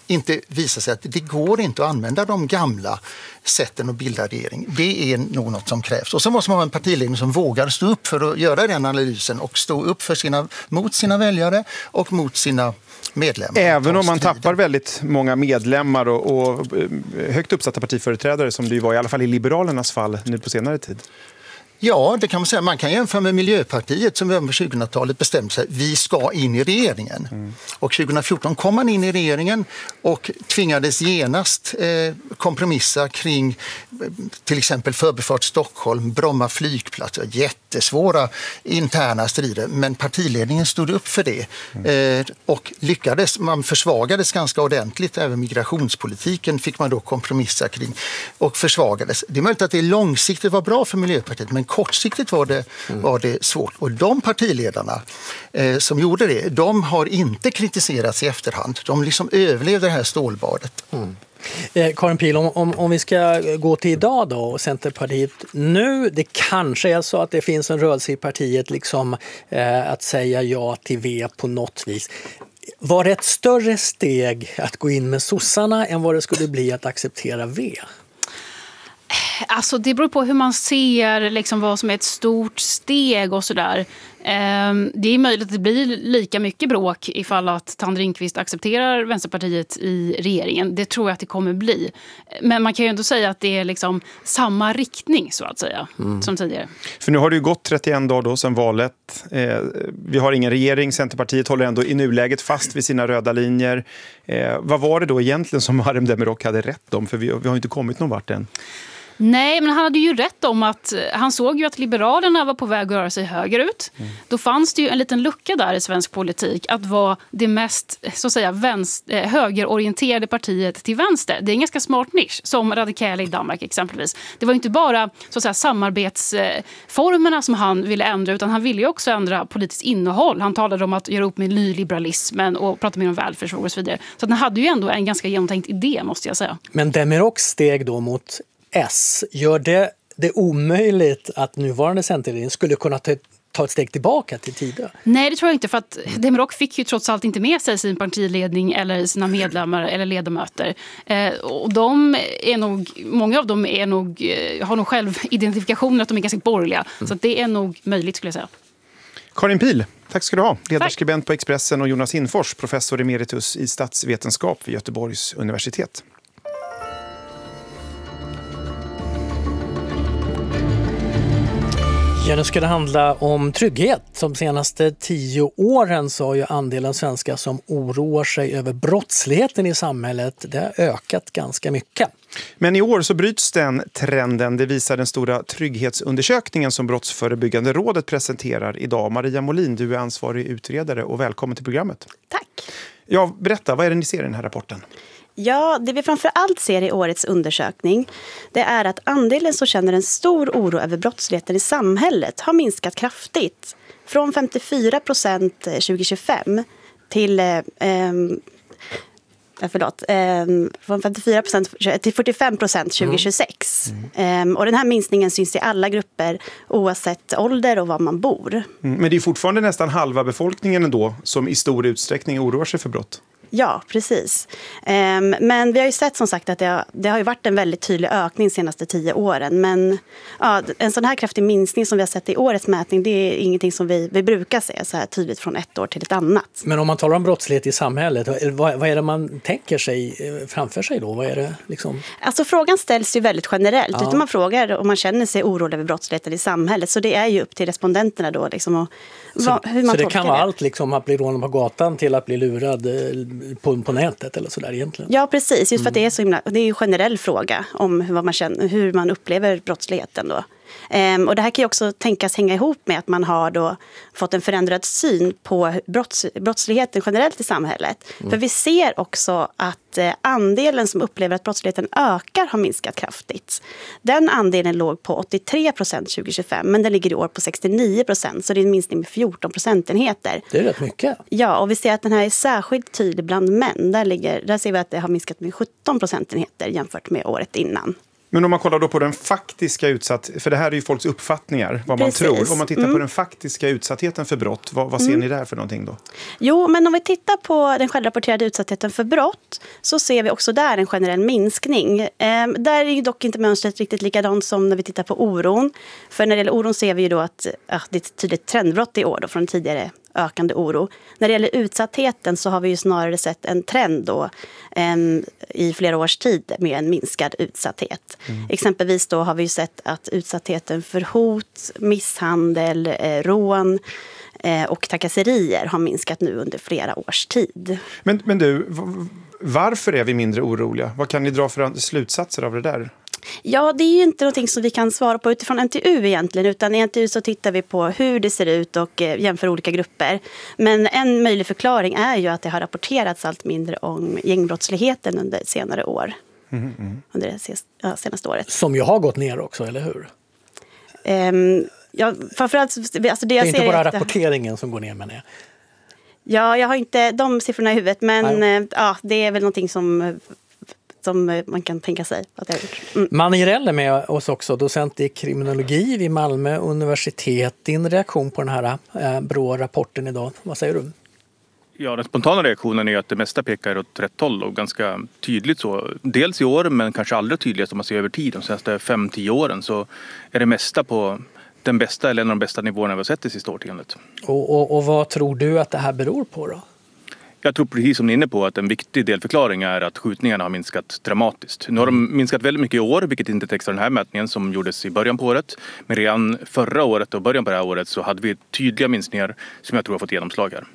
inte visar sig att det går inte att använda de gamla sätten att bilda regering. Det är nog något som krävs. Och så måste man ha en partiledning som vågar stå upp för att göra den analysen och stå upp för sina, mot sina väljare och mot sina medlemmar. Även om man tappar väldigt många medlemmar och, och högt uppsatta partiföreträdare som det ju var i alla fall i Liberalernas fall nu på senare tid. Ja, det kan man säga. Man kan jämföra med Miljöpartiet som över tjugohundratalet bestämde sig. Vi ska in i regeringen. Mm. Och tjugohundrafjorton kom man in i regeringen och tvingades genast eh, kompromissa kring eh, till exempel Förbifart Stockholm, Bromma flygplats. Jättesvåra interna strider. Men partiledningen stod upp för det. Mm. Eh, och lyckades. Man försvagades ganska ordentligt. Även migrationspolitiken fick man då kompromissa kring och försvagades. Det är möjligt att det långsiktigt var bra för Miljöpartiet, men kortsiktigt var det, var det svårt. Och de partiledarna eh, som gjorde det, de har inte kritiserats i efterhand. De liksom överlevde det här stålbadet. Mm. Eh, Karin Pihl, om, om, om vi ska gå till idag då, och Centerpartiet nu, det kanske är så att det finns en rörelse i partiet liksom, eh, att säga ja till V på något vis. Var det ett större steg att gå in med sossarna än vad det skulle bli att acceptera V? Alltså det beror på hur man ser liksom vad som är ett stort steg och sådär. Det är möjligt att det blir lika mycket bråk ifall att Tanne Ringqvist accepterar Vänsterpartiet i regeringen. Det tror jag att det kommer bli. Men man kan ju ändå säga att det är liksom samma riktning så att säga mm. som tidigare. För nu har det ju gått trettioen dagar då sedan valet. Eh, vi har ingen regering. Centerpartiet håller ändå i nuläget fast vid sina röda linjer. Eh, vad var det då egentligen som Muharrem Demirok hade rätt om? För vi, vi har ju inte kommit någon vart än. Nej, men han hade ju rätt om att han såg ju att Liberalerna var på väg att röra sig högerut. Mm. Då fanns det ju en liten lucka där i svensk politik att vara det mest så att säga vänster, högerorienterade partiet till vänster. Det är en ganska smart nisch, som Radikale i Danmark exempelvis. Det var ju inte bara så att säga samarbetsformerna som han ville ändra, utan han ville ju också ändra politiskt innehåll. Han talade om att göra upp med nyliberalismen och prata mer om välfärdsfrågor och så vidare. Så att han hade ju ändå en ganska genomtänkt idé, måste jag säga. Men Demiroks steg då mot S, gör det det omöjligt att nuvarande Centerledning skulle kunna ta, ta ett steg tillbaka till tidigare? Nej, det tror jag inte, för att Demirok fick ju trots allt inte med sig sin partiledning eller sina medlemmar eller ledamöter. Eh, och de är nog, många av dem är nog, har nog själv identifikationer att de är ganska borgerliga. Mm. Så att det är nog möjligt, skulle jag säga. Karin Pihl, tack ska du ha. Ledarskribent på Expressen, och Jonas Hinfors, professor emeritus i statsvetenskap vid Göteborgs universitet. Ja, nu ska det handla om trygghet. De senaste tio åren så har ju andelen svenskar som oroar sig över brottsligheten i samhället, det har ökat ganska mycket. Men i år så bryts den trenden. Det visar den stora trygghetsundersökningen som Brottsförebyggande rådet presenterar idag. Maria Molin, du är ansvarig utredare och välkommen till programmet. Tack. Ja, berätta, vad är det ni ser i den här rapporten? Ja, det vi framför allt ser i årets undersökning, det är att andelen som känner en stor oro över brottsligheten i samhället har minskat kraftigt. Från femtiofyra procent tjugohundratjugofem till, eh, förlåt, eh, från femtiofyra procent till fyrtiofem procent tjugohundratjugosex. Mm. Eh, och den här minskningen syns i alla grupper oavsett ålder och var man bor. Mm, men det är fortfarande nästan halva befolkningen ändå som i stor utsträckning oroar sig för brott. Ja, precis. Um, men vi har ju sett som sagt att det har, det har ju varit en väldigt tydlig ökning de senaste tio åren. Men ja, en sån här kraftig minskning som vi har sett i årets mätning, det är ingenting som vi, vi brukar se så här tydligt från ett år till ett annat. Men om man talar om brottslighet i samhället, vad, vad är det man tänker sig framför sig då? Vad är det liksom? Alltså frågan ställs ju väldigt generellt. Ja. Utan man frågar om man känner sig orolig över brottsligheten i samhället. Så det är ju upp till respondenterna då liksom, och så, vad, hur man så det kan vara det. allt liksom, att bli rånad på gatan till att bli lurad På, på nätet eller sådär egentligen. Ja, precis. Just för att det är så himla, det är ju en generell fråga om hur man, känner, hur man upplever brottsligheten då. Um, och det här kan ju också tänkas hänga ihop med att man har då fått en förändrad syn på brotts, brottsligheten generellt i samhället. Mm. För vi ser också att eh, andelen som upplever att brottsligheten ökar har minskat kraftigt. Den andelen låg på åttiotre procent tjugohundratjugofem, men den ligger i år på sextionio procent, så det är en minskning med fjorton procentenheter. Det är rätt mycket. Ja, och vi ser att den här är särskilt tydlig bland män. Där, ligger, där ser vi att det har minskat med sjutton procentenheter jämfört med året innan. Men om man kollar då på den faktiska utsatt, för det här är ju folks uppfattningar, vad Precis. man tror. Om man tittar mm. på den faktiska utsattheten för brott, vad, vad ser Mm. ni där för någonting då? Jo, men om vi tittar på den självrapporterade utsattheten för brott så ser vi också där en generell minskning. Eh, där är ju dock inte mönstret riktigt likadant som när vi tittar på oron. För när det gäller oron ser vi ju då att, att det är ett tydligt trendbrott i år då från tidigare ökande oro. När det gäller utsattheten så har vi ju snarare sett en trend då eh, i flera års tid med en minskad utsatthet. Mm. Exempelvis då har vi ju sett att utsattheten för hot, misshandel, eh, rån eh, och trakasserier har minskat nu under flera års tid. Men, men du, varför är vi mindre oroliga? Vad kan ni dra för slutsatser av det där? Ja, det är ju inte någonting som vi kan svara på utifrån N T U egentligen, utan i N T U så tittar vi på hur det ser ut och jämför olika grupper. Men en möjlig förklaring är ju att det har rapporterats allt mindre om gängbrottsligheten under senare år. Mm, mm. Under det senaste året. Som ju har gått ner också, eller hur? Um, ja, framförallt, alltså det, jag det är ser inte bara att, rapporteringen som går ner, men det. Ja, jag har inte de siffrorna i huvudet, men Nej. ja, det är väl någonting som... som man kan tänka sig att jag har gjort. Mm. Mani Jireel är med oss också, docent i kriminologi vid Malmö universitet. Din reaktion på den här eh, Brå-rapporten idag, vad säger du? Ja, den spontana reaktionen är att det mesta pekar åt rätt håll och ganska tydligt så. Dels i år, men kanske allra tydligast om man ser över tid. De senaste fem till tio åren så är det mesta på den bästa eller en av de bästa nivåerna vi har sett det sista årtiondet. Och, och, och vad tror du att det här beror på då? Jag tror precis som ni är inne på att en viktig delförklaring är att skjutningarna har minskat dramatiskt. Nu har de minskat väldigt mycket i år, vilket inte täcks av den här mätningen som gjordes i början på året. Men redan förra året och början på det här året så hade vi tydliga minskningar som jag tror har fått genomslag här.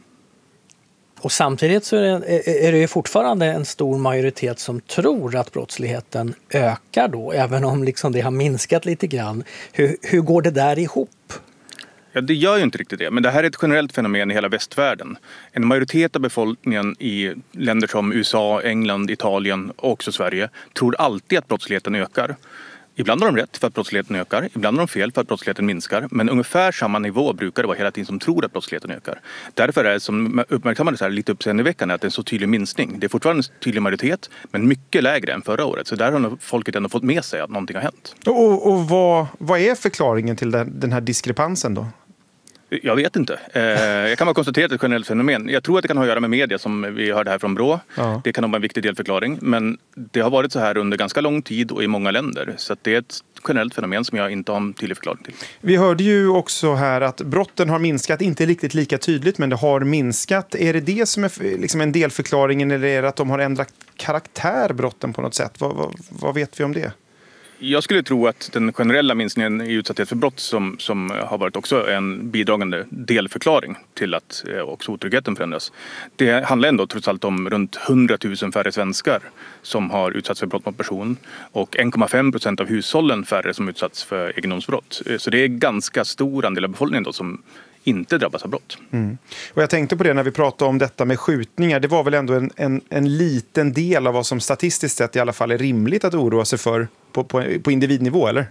Och samtidigt så är det, är det ju fortfarande en stor majoritet som tror att brottsligheten ökar då, även om liksom det har minskat lite grann. Hur, hur går det där ihop? Ja, det gör ju inte riktigt det, men det här är ett generellt fenomen i hela västvärlden. En majoritet av befolkningen i länder som U S A, England, Italien och också Sverige tror alltid att brottsligheten ökar. Ibland har de rätt för att brottsligheten ökar, ibland har de fel för att brottsligheten minskar. Men ungefär samma nivå brukar det vara hela tiden som tror att brottsligheten ökar. Därför är det som uppmärksammades här lite uppseendeväckande att det är en så tydlig minskning. Det är fortfarande en tydlig majoritet, men mycket lägre än förra året. Så där har folket ändå fått med sig att någonting har hänt. Och, och vad, vad är förklaringen till den, den här diskrepansen då? Jag vet inte. Eh, jag kan bara konstatera att det är ett generellt fenomen. Jag tror att det kan ha att göra med media som vi hörde här från Brå. Ja. Det kan nog vara en viktig delförklaring. Men det har varit så här under ganska lång tid och i många länder. Så att det är ett generellt fenomen som jag inte har en tydlig förklaring till. Vi hörde ju också här att brotten har minskat, inte riktigt lika tydligt, men det har minskat. Är det det som är liksom en delförklaring eller är det att de har ändrat karaktär, brotten på något sätt? Vad, vad, vad vet vi om det? Jag skulle tro att den generella minskningen i utsatthet för brott som, som har varit också en bidragande delförklaring till att också otryggheten förändras. Det handlar ändå trots allt om runt hundratusen färre svenskar som har utsatts för brott mot person och en komma fem procent av hushållen färre som utsatts för egendomsbrott. Så det är ganska stor andel av befolkningen då som inte drabbas av brott. Mm. Och jag tänkte på det när vi pratade om detta med skjutningar. Det var väl ändå en, en, en liten del av vad som statistiskt sett i alla fall är rimligt att oroa sig för på, på, på individnivå, eller?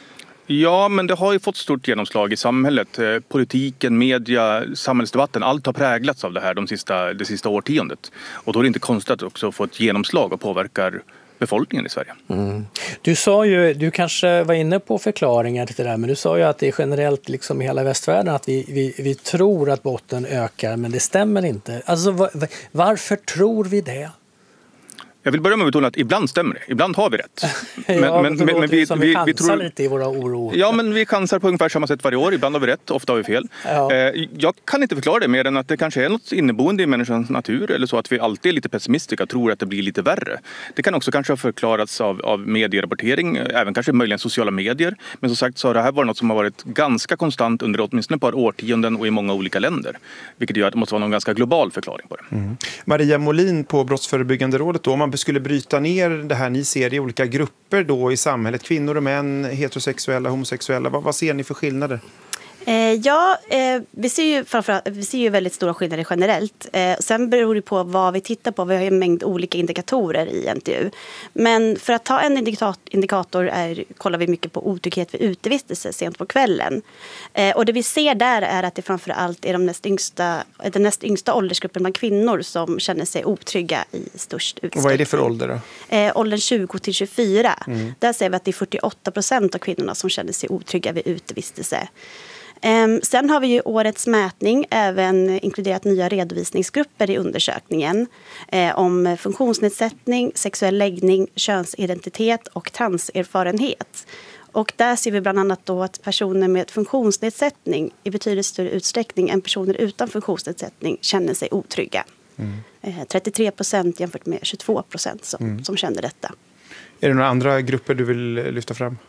Ja, men det har ju fått stort genomslag i samhället. Politiken, media, samhällsdebatten, allt har präglats av det här de sista, det sista årtiondet. Och då är det inte konstigt att också få ett genomslag och påverkar befolkningen i Sverige. Mm. Du sa ju, du kanske var inne på förklaringar till det där, men du sa ju att det är generellt liksom i hela västvärlden att vi, vi, vi tror att botten ökar, men det stämmer inte. Alltså var, varför tror vi det? Jag vill börja med att betona att ibland stämmer det. Ibland har vi rätt. Men, ja, men, men, men vi, som vi, vi chansar vi tror... lite i våra oro. Ja, men vi chansar på ungefär samma sätt varje år. Ibland har vi rätt, ofta har vi fel. Ja. Jag kan inte förklara det mer än att det kanske är något inneboende i människans natur eller så att vi alltid är lite pessimistiska och tror att det blir lite värre. Det kan också kanske ha förklarats av, av medierapportering, även kanske möjligen sociala medier. Men som sagt så har det här varit något som har varit ganska konstant under åtminstone ett par årtionden och i många olika länder. Vilket gör att det måste vara någon ganska global förklaring på det. Mm. Maria Molin på Brottsförebyggande rådet då, om man skulle bryta ner det här ni ser i olika grupper då i samhället, kvinnor och män, heterosexuella, homosexuella, vad, vad ser ni för skillnader? Eh, ja, eh, vi ser ju framförallt, vi ser ju väldigt stora skillnader generellt. Eh, sen beror det på vad vi tittar på. Vi har ju en mängd olika indikatorer i N T U. Men för att ta en indikator, indikator är, kollar vi mycket på otrygghet vid utevistelse sent på kvällen. Eh, och det vi ser där är att det framförallt är de näst yngsta, den näst yngsta åldersgruppen bland kvinnor som känner sig otrygga i störst utsträckning. Och vad är det för ålder då? Eh, åldern tjugo till tjugofyra. Mm. Där ser vi att det är fyrtioåtta procent av kvinnorna som känner sig otrygga vid utevistelse. Um, sen har vi ju årets mätning även inkluderat nya redovisningsgrupper i undersökningen eh, om funktionsnedsättning, sexuell läggning, könsidentitet och transerfarenhet. Och där ser vi bland annat då att personer med funktionsnedsättning i betydligt större utsträckning än personer utan funktionsnedsättning känner sig otrygga. Mm. Eh, trettiotre procent jämfört med tjugotvå procent som, mm. som kände detta. Är det några andra grupper du vill lyfta fram?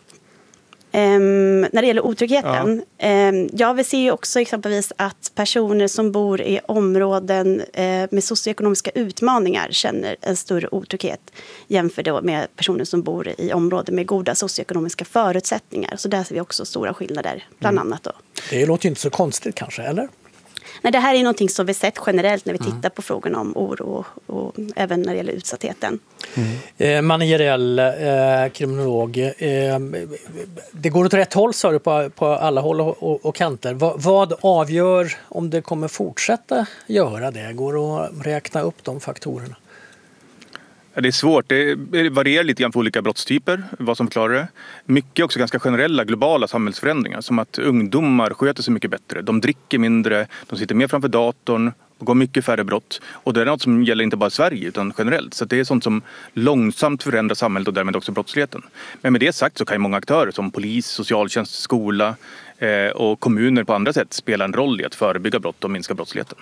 Um, när det gäller otryggheten. Ja. Um, ja, vi ser ju också exempelvis att personer som bor i områden uh, med socioekonomiska utmaningar känner en större otrygghet jämfört då med personer som bor i områden med goda socioekonomiska förutsättningar. Så där ser vi också stora skillnader, bland mm. annat då. Det låter ju inte så konstigt kanske, eller? Nej, det här är någonting som vi sett generellt när vi tittar mm. på frågorna om oro och, och även när det gäller utsattheten. Mm. Eh, Manne Jerell, eh, kriminolog. Eh, det går åt rätt håll, sa du, på, på alla håll och, och, och kanter. Va, vad avgör om det kommer fortsätta göra det? Går det att räkna upp de faktorerna? Det är svårt. Det varierar lite grann för olika brottstyper, vad som klarar det. Mycket också ganska generella globala samhällsförändringar, som att ungdomar sköter sig mycket bättre. De dricker mindre, de sitter mer framför datorn och går mycket färre brott. Och det är något som gäller inte bara i Sverige utan generellt. Så det är sånt som långsamt förändrar samhället och därmed också brottsligheten. Men med det sagt så kan ju många aktörer som polis, socialtjänst, skola eh, och kommuner på andra sätt spela en roll i att förebygga brott och minska brottsligheten.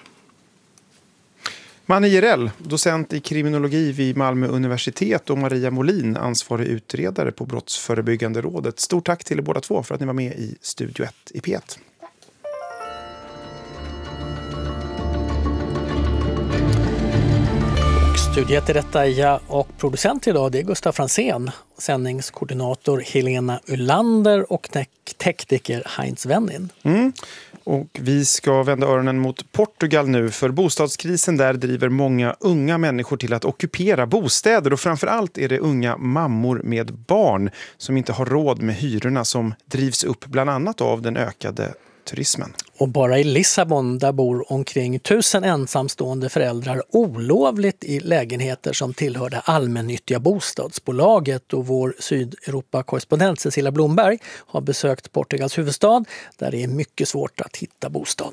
Manne Jerell, docent i kriminologi vid Malmö universitet, och Maria Molin, ansvarig utredare på Brottsförebyggande rådet. Stort tack till er båda två för att ni var med i Studio ett i P ett. Studio ett är detta ja, och producent idag det är Gustav Fransén, sändningskoordinator Helena Ullander och tekniker Heinz Wennin. Mm. Och vi ska vända öronen mot Portugal nu, för bostadskrisen där driver många unga människor till att ockupera bostäder, och framförallt är det unga mammor med barn som inte har råd med hyrorna som drivs upp bland annat av den ökade turismen. Och bara i Lissabon där bor omkring tusen ensamstående föräldrar olovligt i lägenheter som tillhör det allmännyttiga bostadsbolaget, och vår Sydeuropa-korrespondent Cecilia Blomberg har besökt Portugals huvudstad där det är mycket svårt att hitta bostad.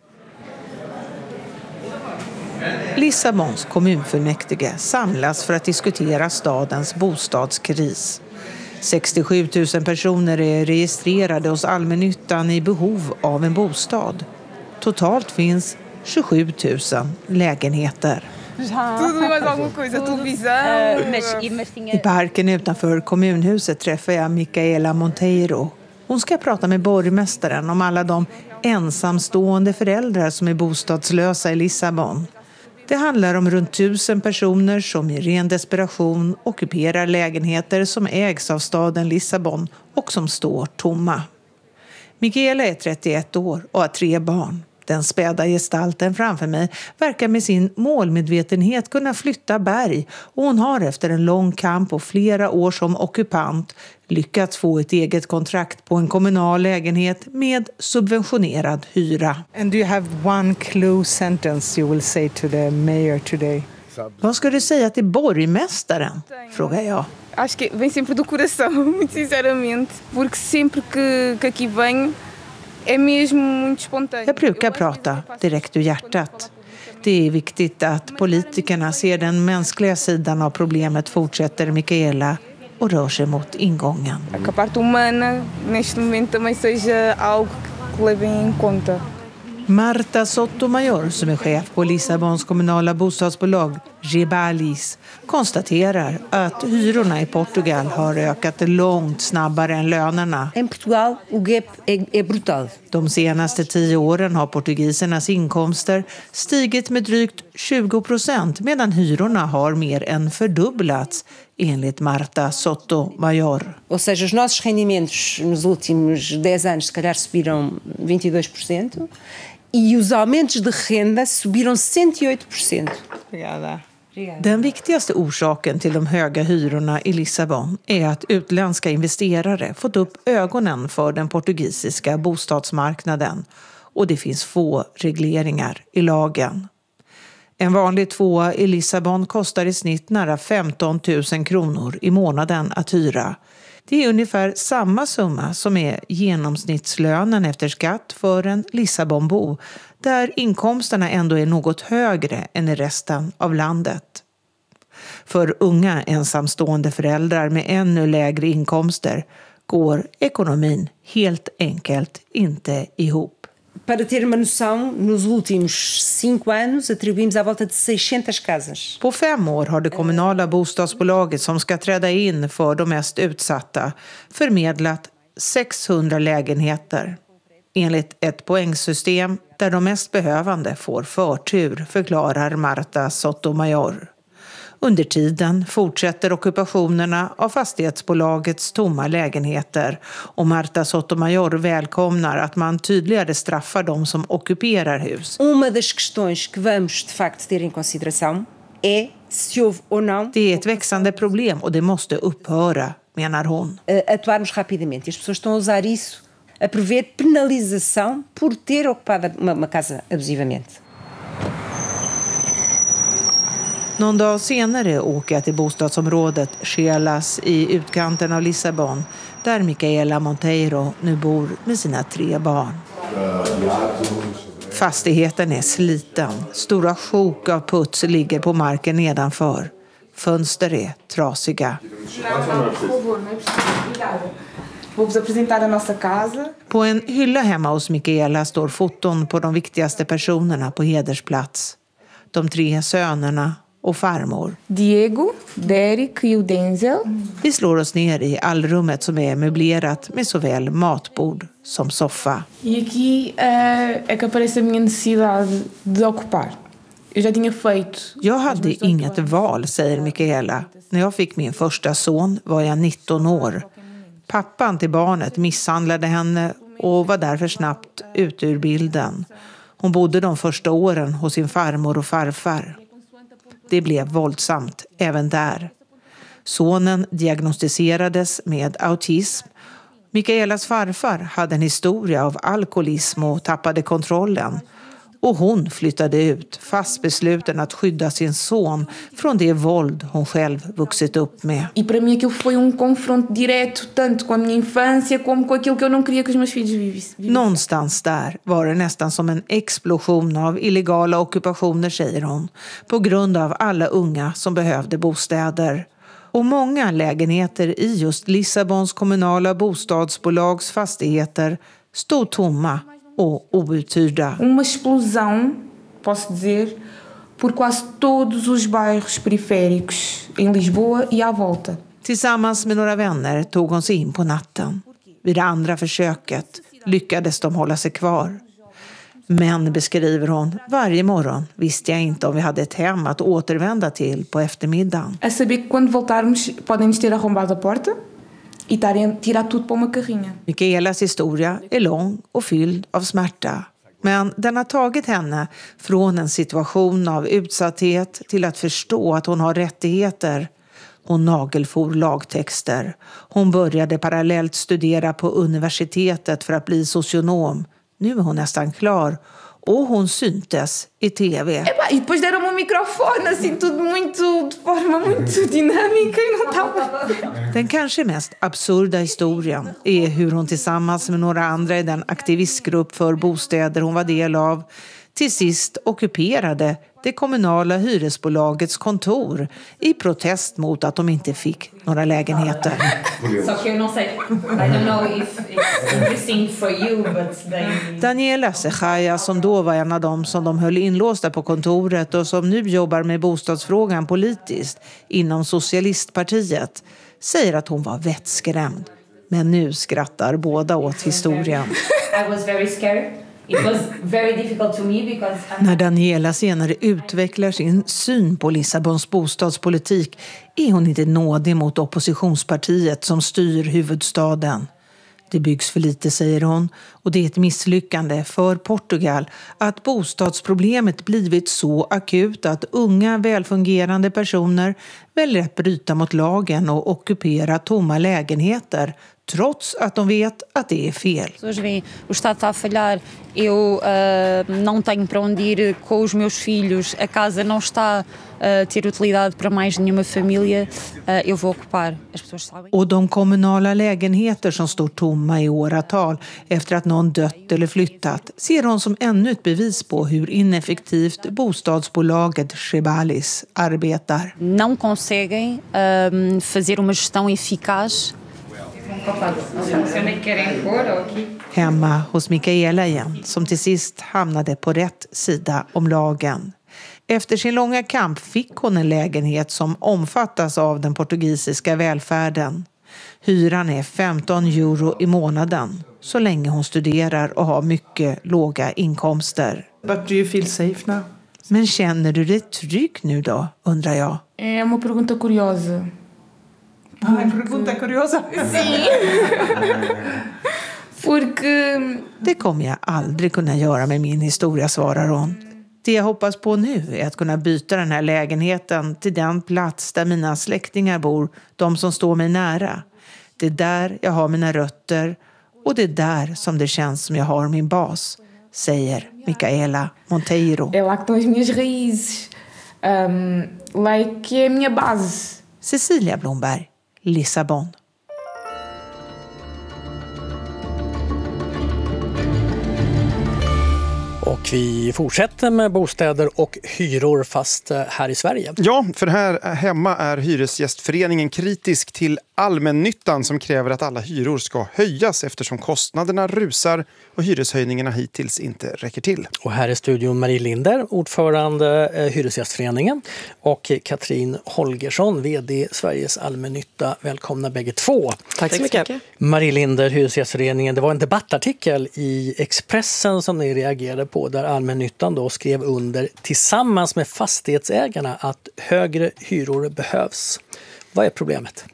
Lissabons kommunfullmäktige samlas för att diskutera stadens bostadskris. sextiosju tusen personer är registrerade hos allmännyttan i behov av en bostad. Totalt finns tjugosju tusen lägenheter. I parken utanför kommunhuset träffar jag Micaela Monteiro. Hon ska prata med borgmästaren om alla de ensamstående föräldrar som är bostadslösa i Lissabon. Det handlar om runt tusen personer som i ren desperation ockuperar lägenheter som ägs av staden Lissabon och som står tomma. Micaela är trettioett år och har tre barn. Den späda gestalten framför mig verkar med sin målmedvetenhet kunna flytta berg, och hon har efter en lång kamp och flera år som ockupant lyckats få ett eget kontrakt på en kommunal lägenhet med subventionerad hyra. And do you have one close sentence you will say to the mayor today? Vad ska du säga till borgmästaren? Frågar jag. Acho que vem sempre do coração, muito sinceramente, porque sempre que, que aqui venho är mesmo muito spontant. Jag brukar prata direkt ur hjärtat. Det är viktigt att politikerna ser den mänskliga sidan av problemet, fortsätter Micaela och rör sig mot ingången. A parte humana neste momento também seja algo que levem em conta. Marta Sotomayor, som är chef på Lissabons kommunala bostadsbolag, Rebalis, konstaterar att hyrorna i Portugal har ökat långt snabbare än lönerna. I Portugal o gap är brutal. De senaste tio åren har portugisernas inkomster stigit med drygt tjugo procent medan hyrorna har mer än fördubblats, enligt Marta Sotomayor. Ou seja, os nossos rendimentos nos últimos dez anos se calhar subiram vinte e dois por cento e os aumentos de renda subiram cento e oito por cento. Obrigada. Den viktigaste orsaken till de höga hyrorna i Lissabon är att utländska investerare fått upp ögonen för den portugisiska bostadsmarknaden och det finns få regleringar i lagen. En vanlig tvåa i Lissabon kostar i snitt nära femton tusen kronor i månaden att hyra. Det är ungefär samma summa som är genomsnittslönen efter skatt för en Lissabonbo, där inkomsterna ändå är något högre än i resten av landet. För unga ensamstående föräldrar med ännu lägre inkomster går ekonomin helt enkelt inte ihop. Para ter uma noção, nos últimos cinco anos atribuímos à volta de seiscentas casas. På fem år har det kommunala bostadsbolaget som ska träda in för de mest utsatta förmedlat sexhundra lägenheter. Enligt ett poängsystem där de mest behövande får förtur, förklarar Marta Sotomayor. Under tiden fortsätter ockupationerna av fastighetsbolagets tomma lägenheter och Marta Sotomayor välkomnar att man tydligare straffar de som ockuperar hus. Uma das questões que vamos de facto ter em consideração é se houve ou não. Det är ett växande problem och det måste upphöra, menar hon. Atuarmos rapidamente. As pessoas estão a usar isso a prever penalização por ter ocupado uma, uma casa abusivamente. Någon dag senare åker jag till bostadsområdet Chelas i utkanten av Lissabon, där Micaela Monteiro nu bor med sina tre barn. Fastigheten är sliten. Stora sjok av puts ligger på marken nedanför. Fönster är trasiga. På en hylla hemma hos Micaela står foton på de viktigaste personerna på hedersplats. De tre sönerna och farmor. Diego, Derek och Denzel. Vi slår oss ner i allrummet som är möblerat med såväl matbord som soffa. E aqui é que aparece a minha necessidade de ocupar. Jag já tinha feito. Jag hade inget val, säger Micaela. När jag fick min första son var jag nitton år. Pappan till barnet misshandlade henne och var därför snabbt ut ur bilden. Hon bodde de första åren hos sin farmor och farfar. Det blev våldsamt även där. Sonen diagnostiserades med autism. Micaelas farfar hade en historia av alkoholism och tappade kontrollen. Och hon flyttade ut, fast besluten att skydda sin son från det våld hon själv vuxit upp med. E para mim aquilo foi um confronto direto, tanto com a minha infância como com aquilo que eu não queria que os meus filhos vivessem. Någonstans där var det nästan som en explosion av illegala ockupationer, säger hon, på grund av alla unga som behövde bostäder. Och många lägenheter i just Lissabons kommunala bostadsbolags fastigheter stod tomma och outhyrda. Uma explosão, posso dizer, por quase todos os bairros periféricos em Lisboa e à volta. Tillsammans med några vänner tog hon sig in på natten. Vid det andra försöket lyckades de hålla sig kvar. Men, beskriver hon, varje morgon visste jag inte om vi hade ett hem att återvända till på eftermiddagen. A saber que quando voltarmos podem nos ter arrombado a porta e tirar tudo på uma carrinha. Micaelas historia är lång och fylld av smärta. Men den har tagit henne från en situation av utsatthet till att förstå att hon har rättigheter. Hon nagelfor lagtexter. Hon började parallellt studera på universitetet för att bli socionom. Nu är hon nästan klar. Och hon syntes i tv. Epá, e depois deram-me um microfone, assim, tudo muito, de forma muito dinâmica e não estava. Den kanske mest absurda historien är hur hon tillsammans med några andra i den aktivistgrupp för bostäder hon var del av till sist ockuperade det kommunala hyresbolagets kontor i protest mot att de inte fick några lägenheter. Daniela Sechaja, som då var en av dem som de höll inlåsta på kontoret och som nu jobbar med bostadsfrågan politiskt inom Socialistpartiet, säger att hon var vettskrämd. Men nu skrattar båda åt historien. I was very scared. It was very difficult to me because När Daniela senare utvecklar sin syn på Lissabons bostadspolitik är hon inte nådig mot oppositionspartiet som styr huvudstaden. Det byggs för lite, säger hon, och det är ett misslyckande för Portugal att bostadsproblemet blivit så akut att unga välfungerande personer väljer att bryta mot lagen och ockupera tomma lägenheter trots att de vet att det är fel. Pessoas veem o Estado está a falhar, eu uh, não tenho para onde ir com os meus filhos, a casa não está a ter utilidade para mais nenhuma família, uh, eu vou ocupar. As pessoas sabem. Och de kommunala lägenheter som står tomma i åratal efter att någon dött eller flyttat ser hon som ännu ett bevis på hur ineffektivt bostadsbolaget Chebalis arbetar. Não conseguem uh, fazer uma gestão eficaz. Hemma hos Mikaela igen, som till sist hamnade på rätt sida om lagen. Efter sin långa kamp fick hon en lägenhet som omfattas av den portugisiska välfärden. Hyran är femton euro i månaden, så länge hon studerar och har mycket låga inkomster. But do you feel safe now? Men känner du dig trygg nu då, undrar jag? É uma pergunta curiosa. Ah, en pregunta curiosa. Sim. Porque det kommer jag aldrig kunna göra med min historia, svarar hon. Det jag hoppas på nu är att kunna byta den här lägenheten till den plats där mina släktingar bor, de som står mig nära. Det är där jag har mina rötter och det är där som det känns som jag har min bas, säger Mikaela Monteiro. É lá que estão as minhas raízes. Um, lá é que é a minha base. Cecilia Blomberg, Lissabon. Och vi fortsätter med bostäder och hyror fast här i Sverige. Ja, för här hemma är Hyresgästföreningen kritisk till allmännyttan som kräver att alla hyror ska höjas eftersom kostnaderna rusar och hyreshöjningarna hittills inte räcker till. Och här är studion Marie Linder, ordförande eh, Hyresgästföreningen, och Katrin Holgersson, vd Sveriges allmännytta. Välkomna bägge två. Tack så mycket. Marie Linder, Hyresgästföreningen. Det var en debattartikel i Expressen som ni reagerade på där allmännyttan då skrev under tillsammans med fastighetsägarna att högre hyror behövs. Vad är problemet?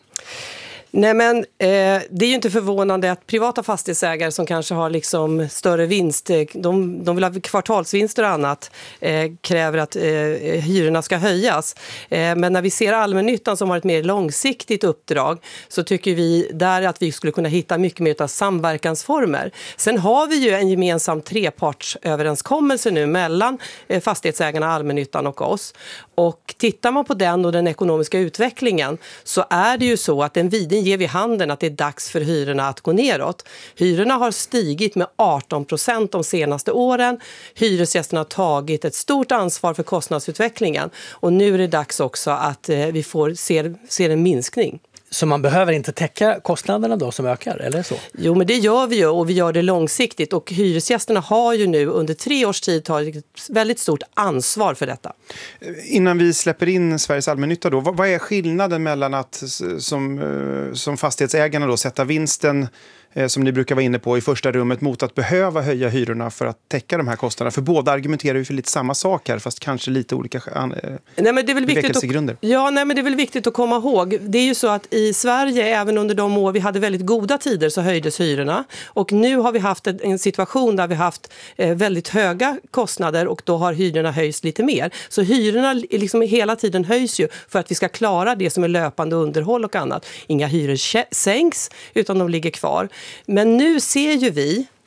Nej, men eh, det är ju inte förvånande att privata fastighetsägare som kanske har liksom större vinst, de, de vill ha kvartalsvinster och annat, eh, kräver att eh, hyrorna ska höjas. Eh, men när vi ser allmännyttan som har ett mer långsiktigt uppdrag så tycker vi där att vi skulle kunna hitta mycket mer av samverkansformer. Sen har vi ju en gemensam trepartsöverenskommelse nu mellan eh, fastighetsägarna, allmännyttan och oss. Och tittar man på den och den ekonomiska utvecklingen så är det ju så att den vid ger vi handen att det är dags för hyrorna att gå neråt. Hyrorna har stigit med arton procent de senaste åren. Hyresgästerna har tagit ett stort ansvar för kostnadsutvecklingen. Och nu är det dags också att eh, vi får se, se en minskning. Så man behöver inte täcka kostnaderna då som ökar, eller så? Jo, men det gör vi ju och vi gör det långsiktigt. Och hyresgästerna har ju nu under tre års tid tagit ett väldigt stort ansvar för detta. Innan vi släpper in Sveriges allmännytta då, vad är skillnaden mellan att som, som fastighetsägarna då sätta vinsten som ni brukar vara inne på i första rummet mot att behöva höja hyrorna för att täcka de här kostnaderna? För båda argumenterar ju för lite samma sak här, fast kanske lite olika eh, nej, men det är väl bevekelsegrunder. Att, ja, nej, men det är väl viktigt att komma ihåg. Det är ju så att i Sverige, även under de år vi hade väldigt goda tider, så höjdes hyrorna. Och nu har vi haft en, en situation där vi haft eh, väldigt höga kostnader och då har hyrorna höjs lite mer. Så hyrorna liksom hela tiden höjs ju för att vi ska klara det som är löpande underhåll och annat. Inga hyror sänks utan de ligger kvar. Men nu ser ju vi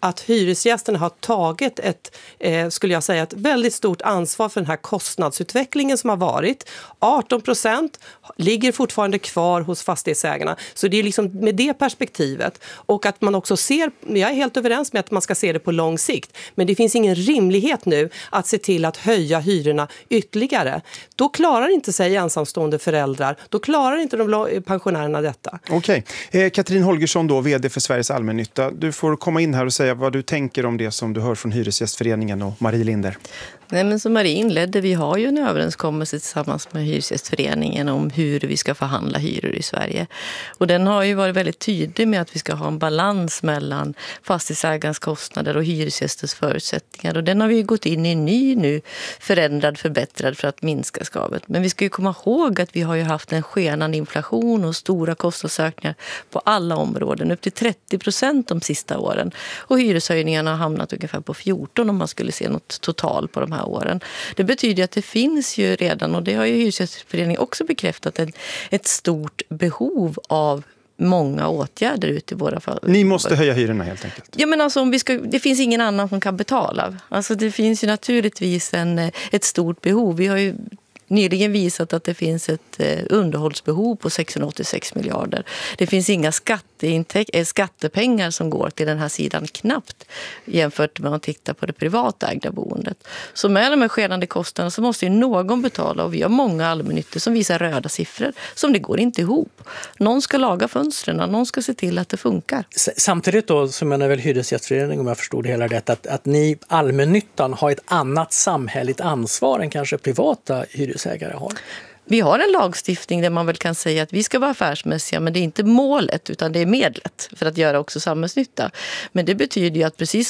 att hyresgästerna har tagit ett, eh, skulle jag säga, ett väldigt stort ansvar för den här kostnadsutvecklingen som har varit. arton procent ligger fortfarande kvar hos fastighetsägarna. Så det är liksom med det perspektivet. Och att man också ser, jag är helt överens med att man ska se det på lång sikt. Men det finns ingen rimlighet nu att se till att höja hyrorna ytterligare. Då klarar inte sig ensamstående föräldrar. Då klarar inte de pensionärerna detta. Okej. Eh, Katrin Holgersson då, vd för Sveriges allmännytta. Du får komma in här och säga vad du tänker om det som du hör från Hyresgästföreningen och Marie Linder. Nej, men som Marie inledde, vi har ju en överenskommelse tillsammans med Hyresgästföreningen om hur vi ska förhandla hyror i Sverige. Och den har ju varit väldigt tydlig med att vi ska ha en balans mellan fastighetsägarens kostnader och hyresgästers förutsättningar. Och den har vi ju gått in i en ny nu, förändrad, förbättrad för att minska skavet. Men vi ska ju komma ihåg att vi har ju haft en skenande inflation och stora kostnadsökningar på alla områden, upp till trettio procent de sista åren. Och hyreshöjningarna har hamnat ungefär på fjorton om man skulle se något total på de här åren. Det betyder att det finns ju redan, och det har ju Hyresgästföreningen också bekräftat, ett, ett stort behov av många åtgärder ute i våra fall. Ni måste höja hyrorna helt enkelt. Ja, men alltså om vi ska, det finns ingen annan som kan betala. Alltså det finns ju naturligtvis en, ett stort behov. Vi har ju nyligen visat att det finns ett underhållsbehov på sexhundraåttiosex miljarder. Det finns inga skatteintäk- skattepengar som går till den här sidan, knappt, jämfört med att man tittar på det privata ägda boendet. Så med de här skenande kostnaderna så måste ju någon betala, och vi har många allmännyttor som visar röda siffror som det går inte ihop. Någon ska laga fönstren, någon ska se till att det funkar. Samtidigt då, så menar väl Hyresgästföreningen, om jag förstod det hela rätt, att, att ni allmännyttan har ett annat samhälleligt ansvar än kanske privata hyresägare har. Vi har en lagstiftning där man väl kan säga att vi ska vara affärsmässiga, men det är inte målet utan det är medlet för att göra också samhällsnytta. Men det betyder ju att precis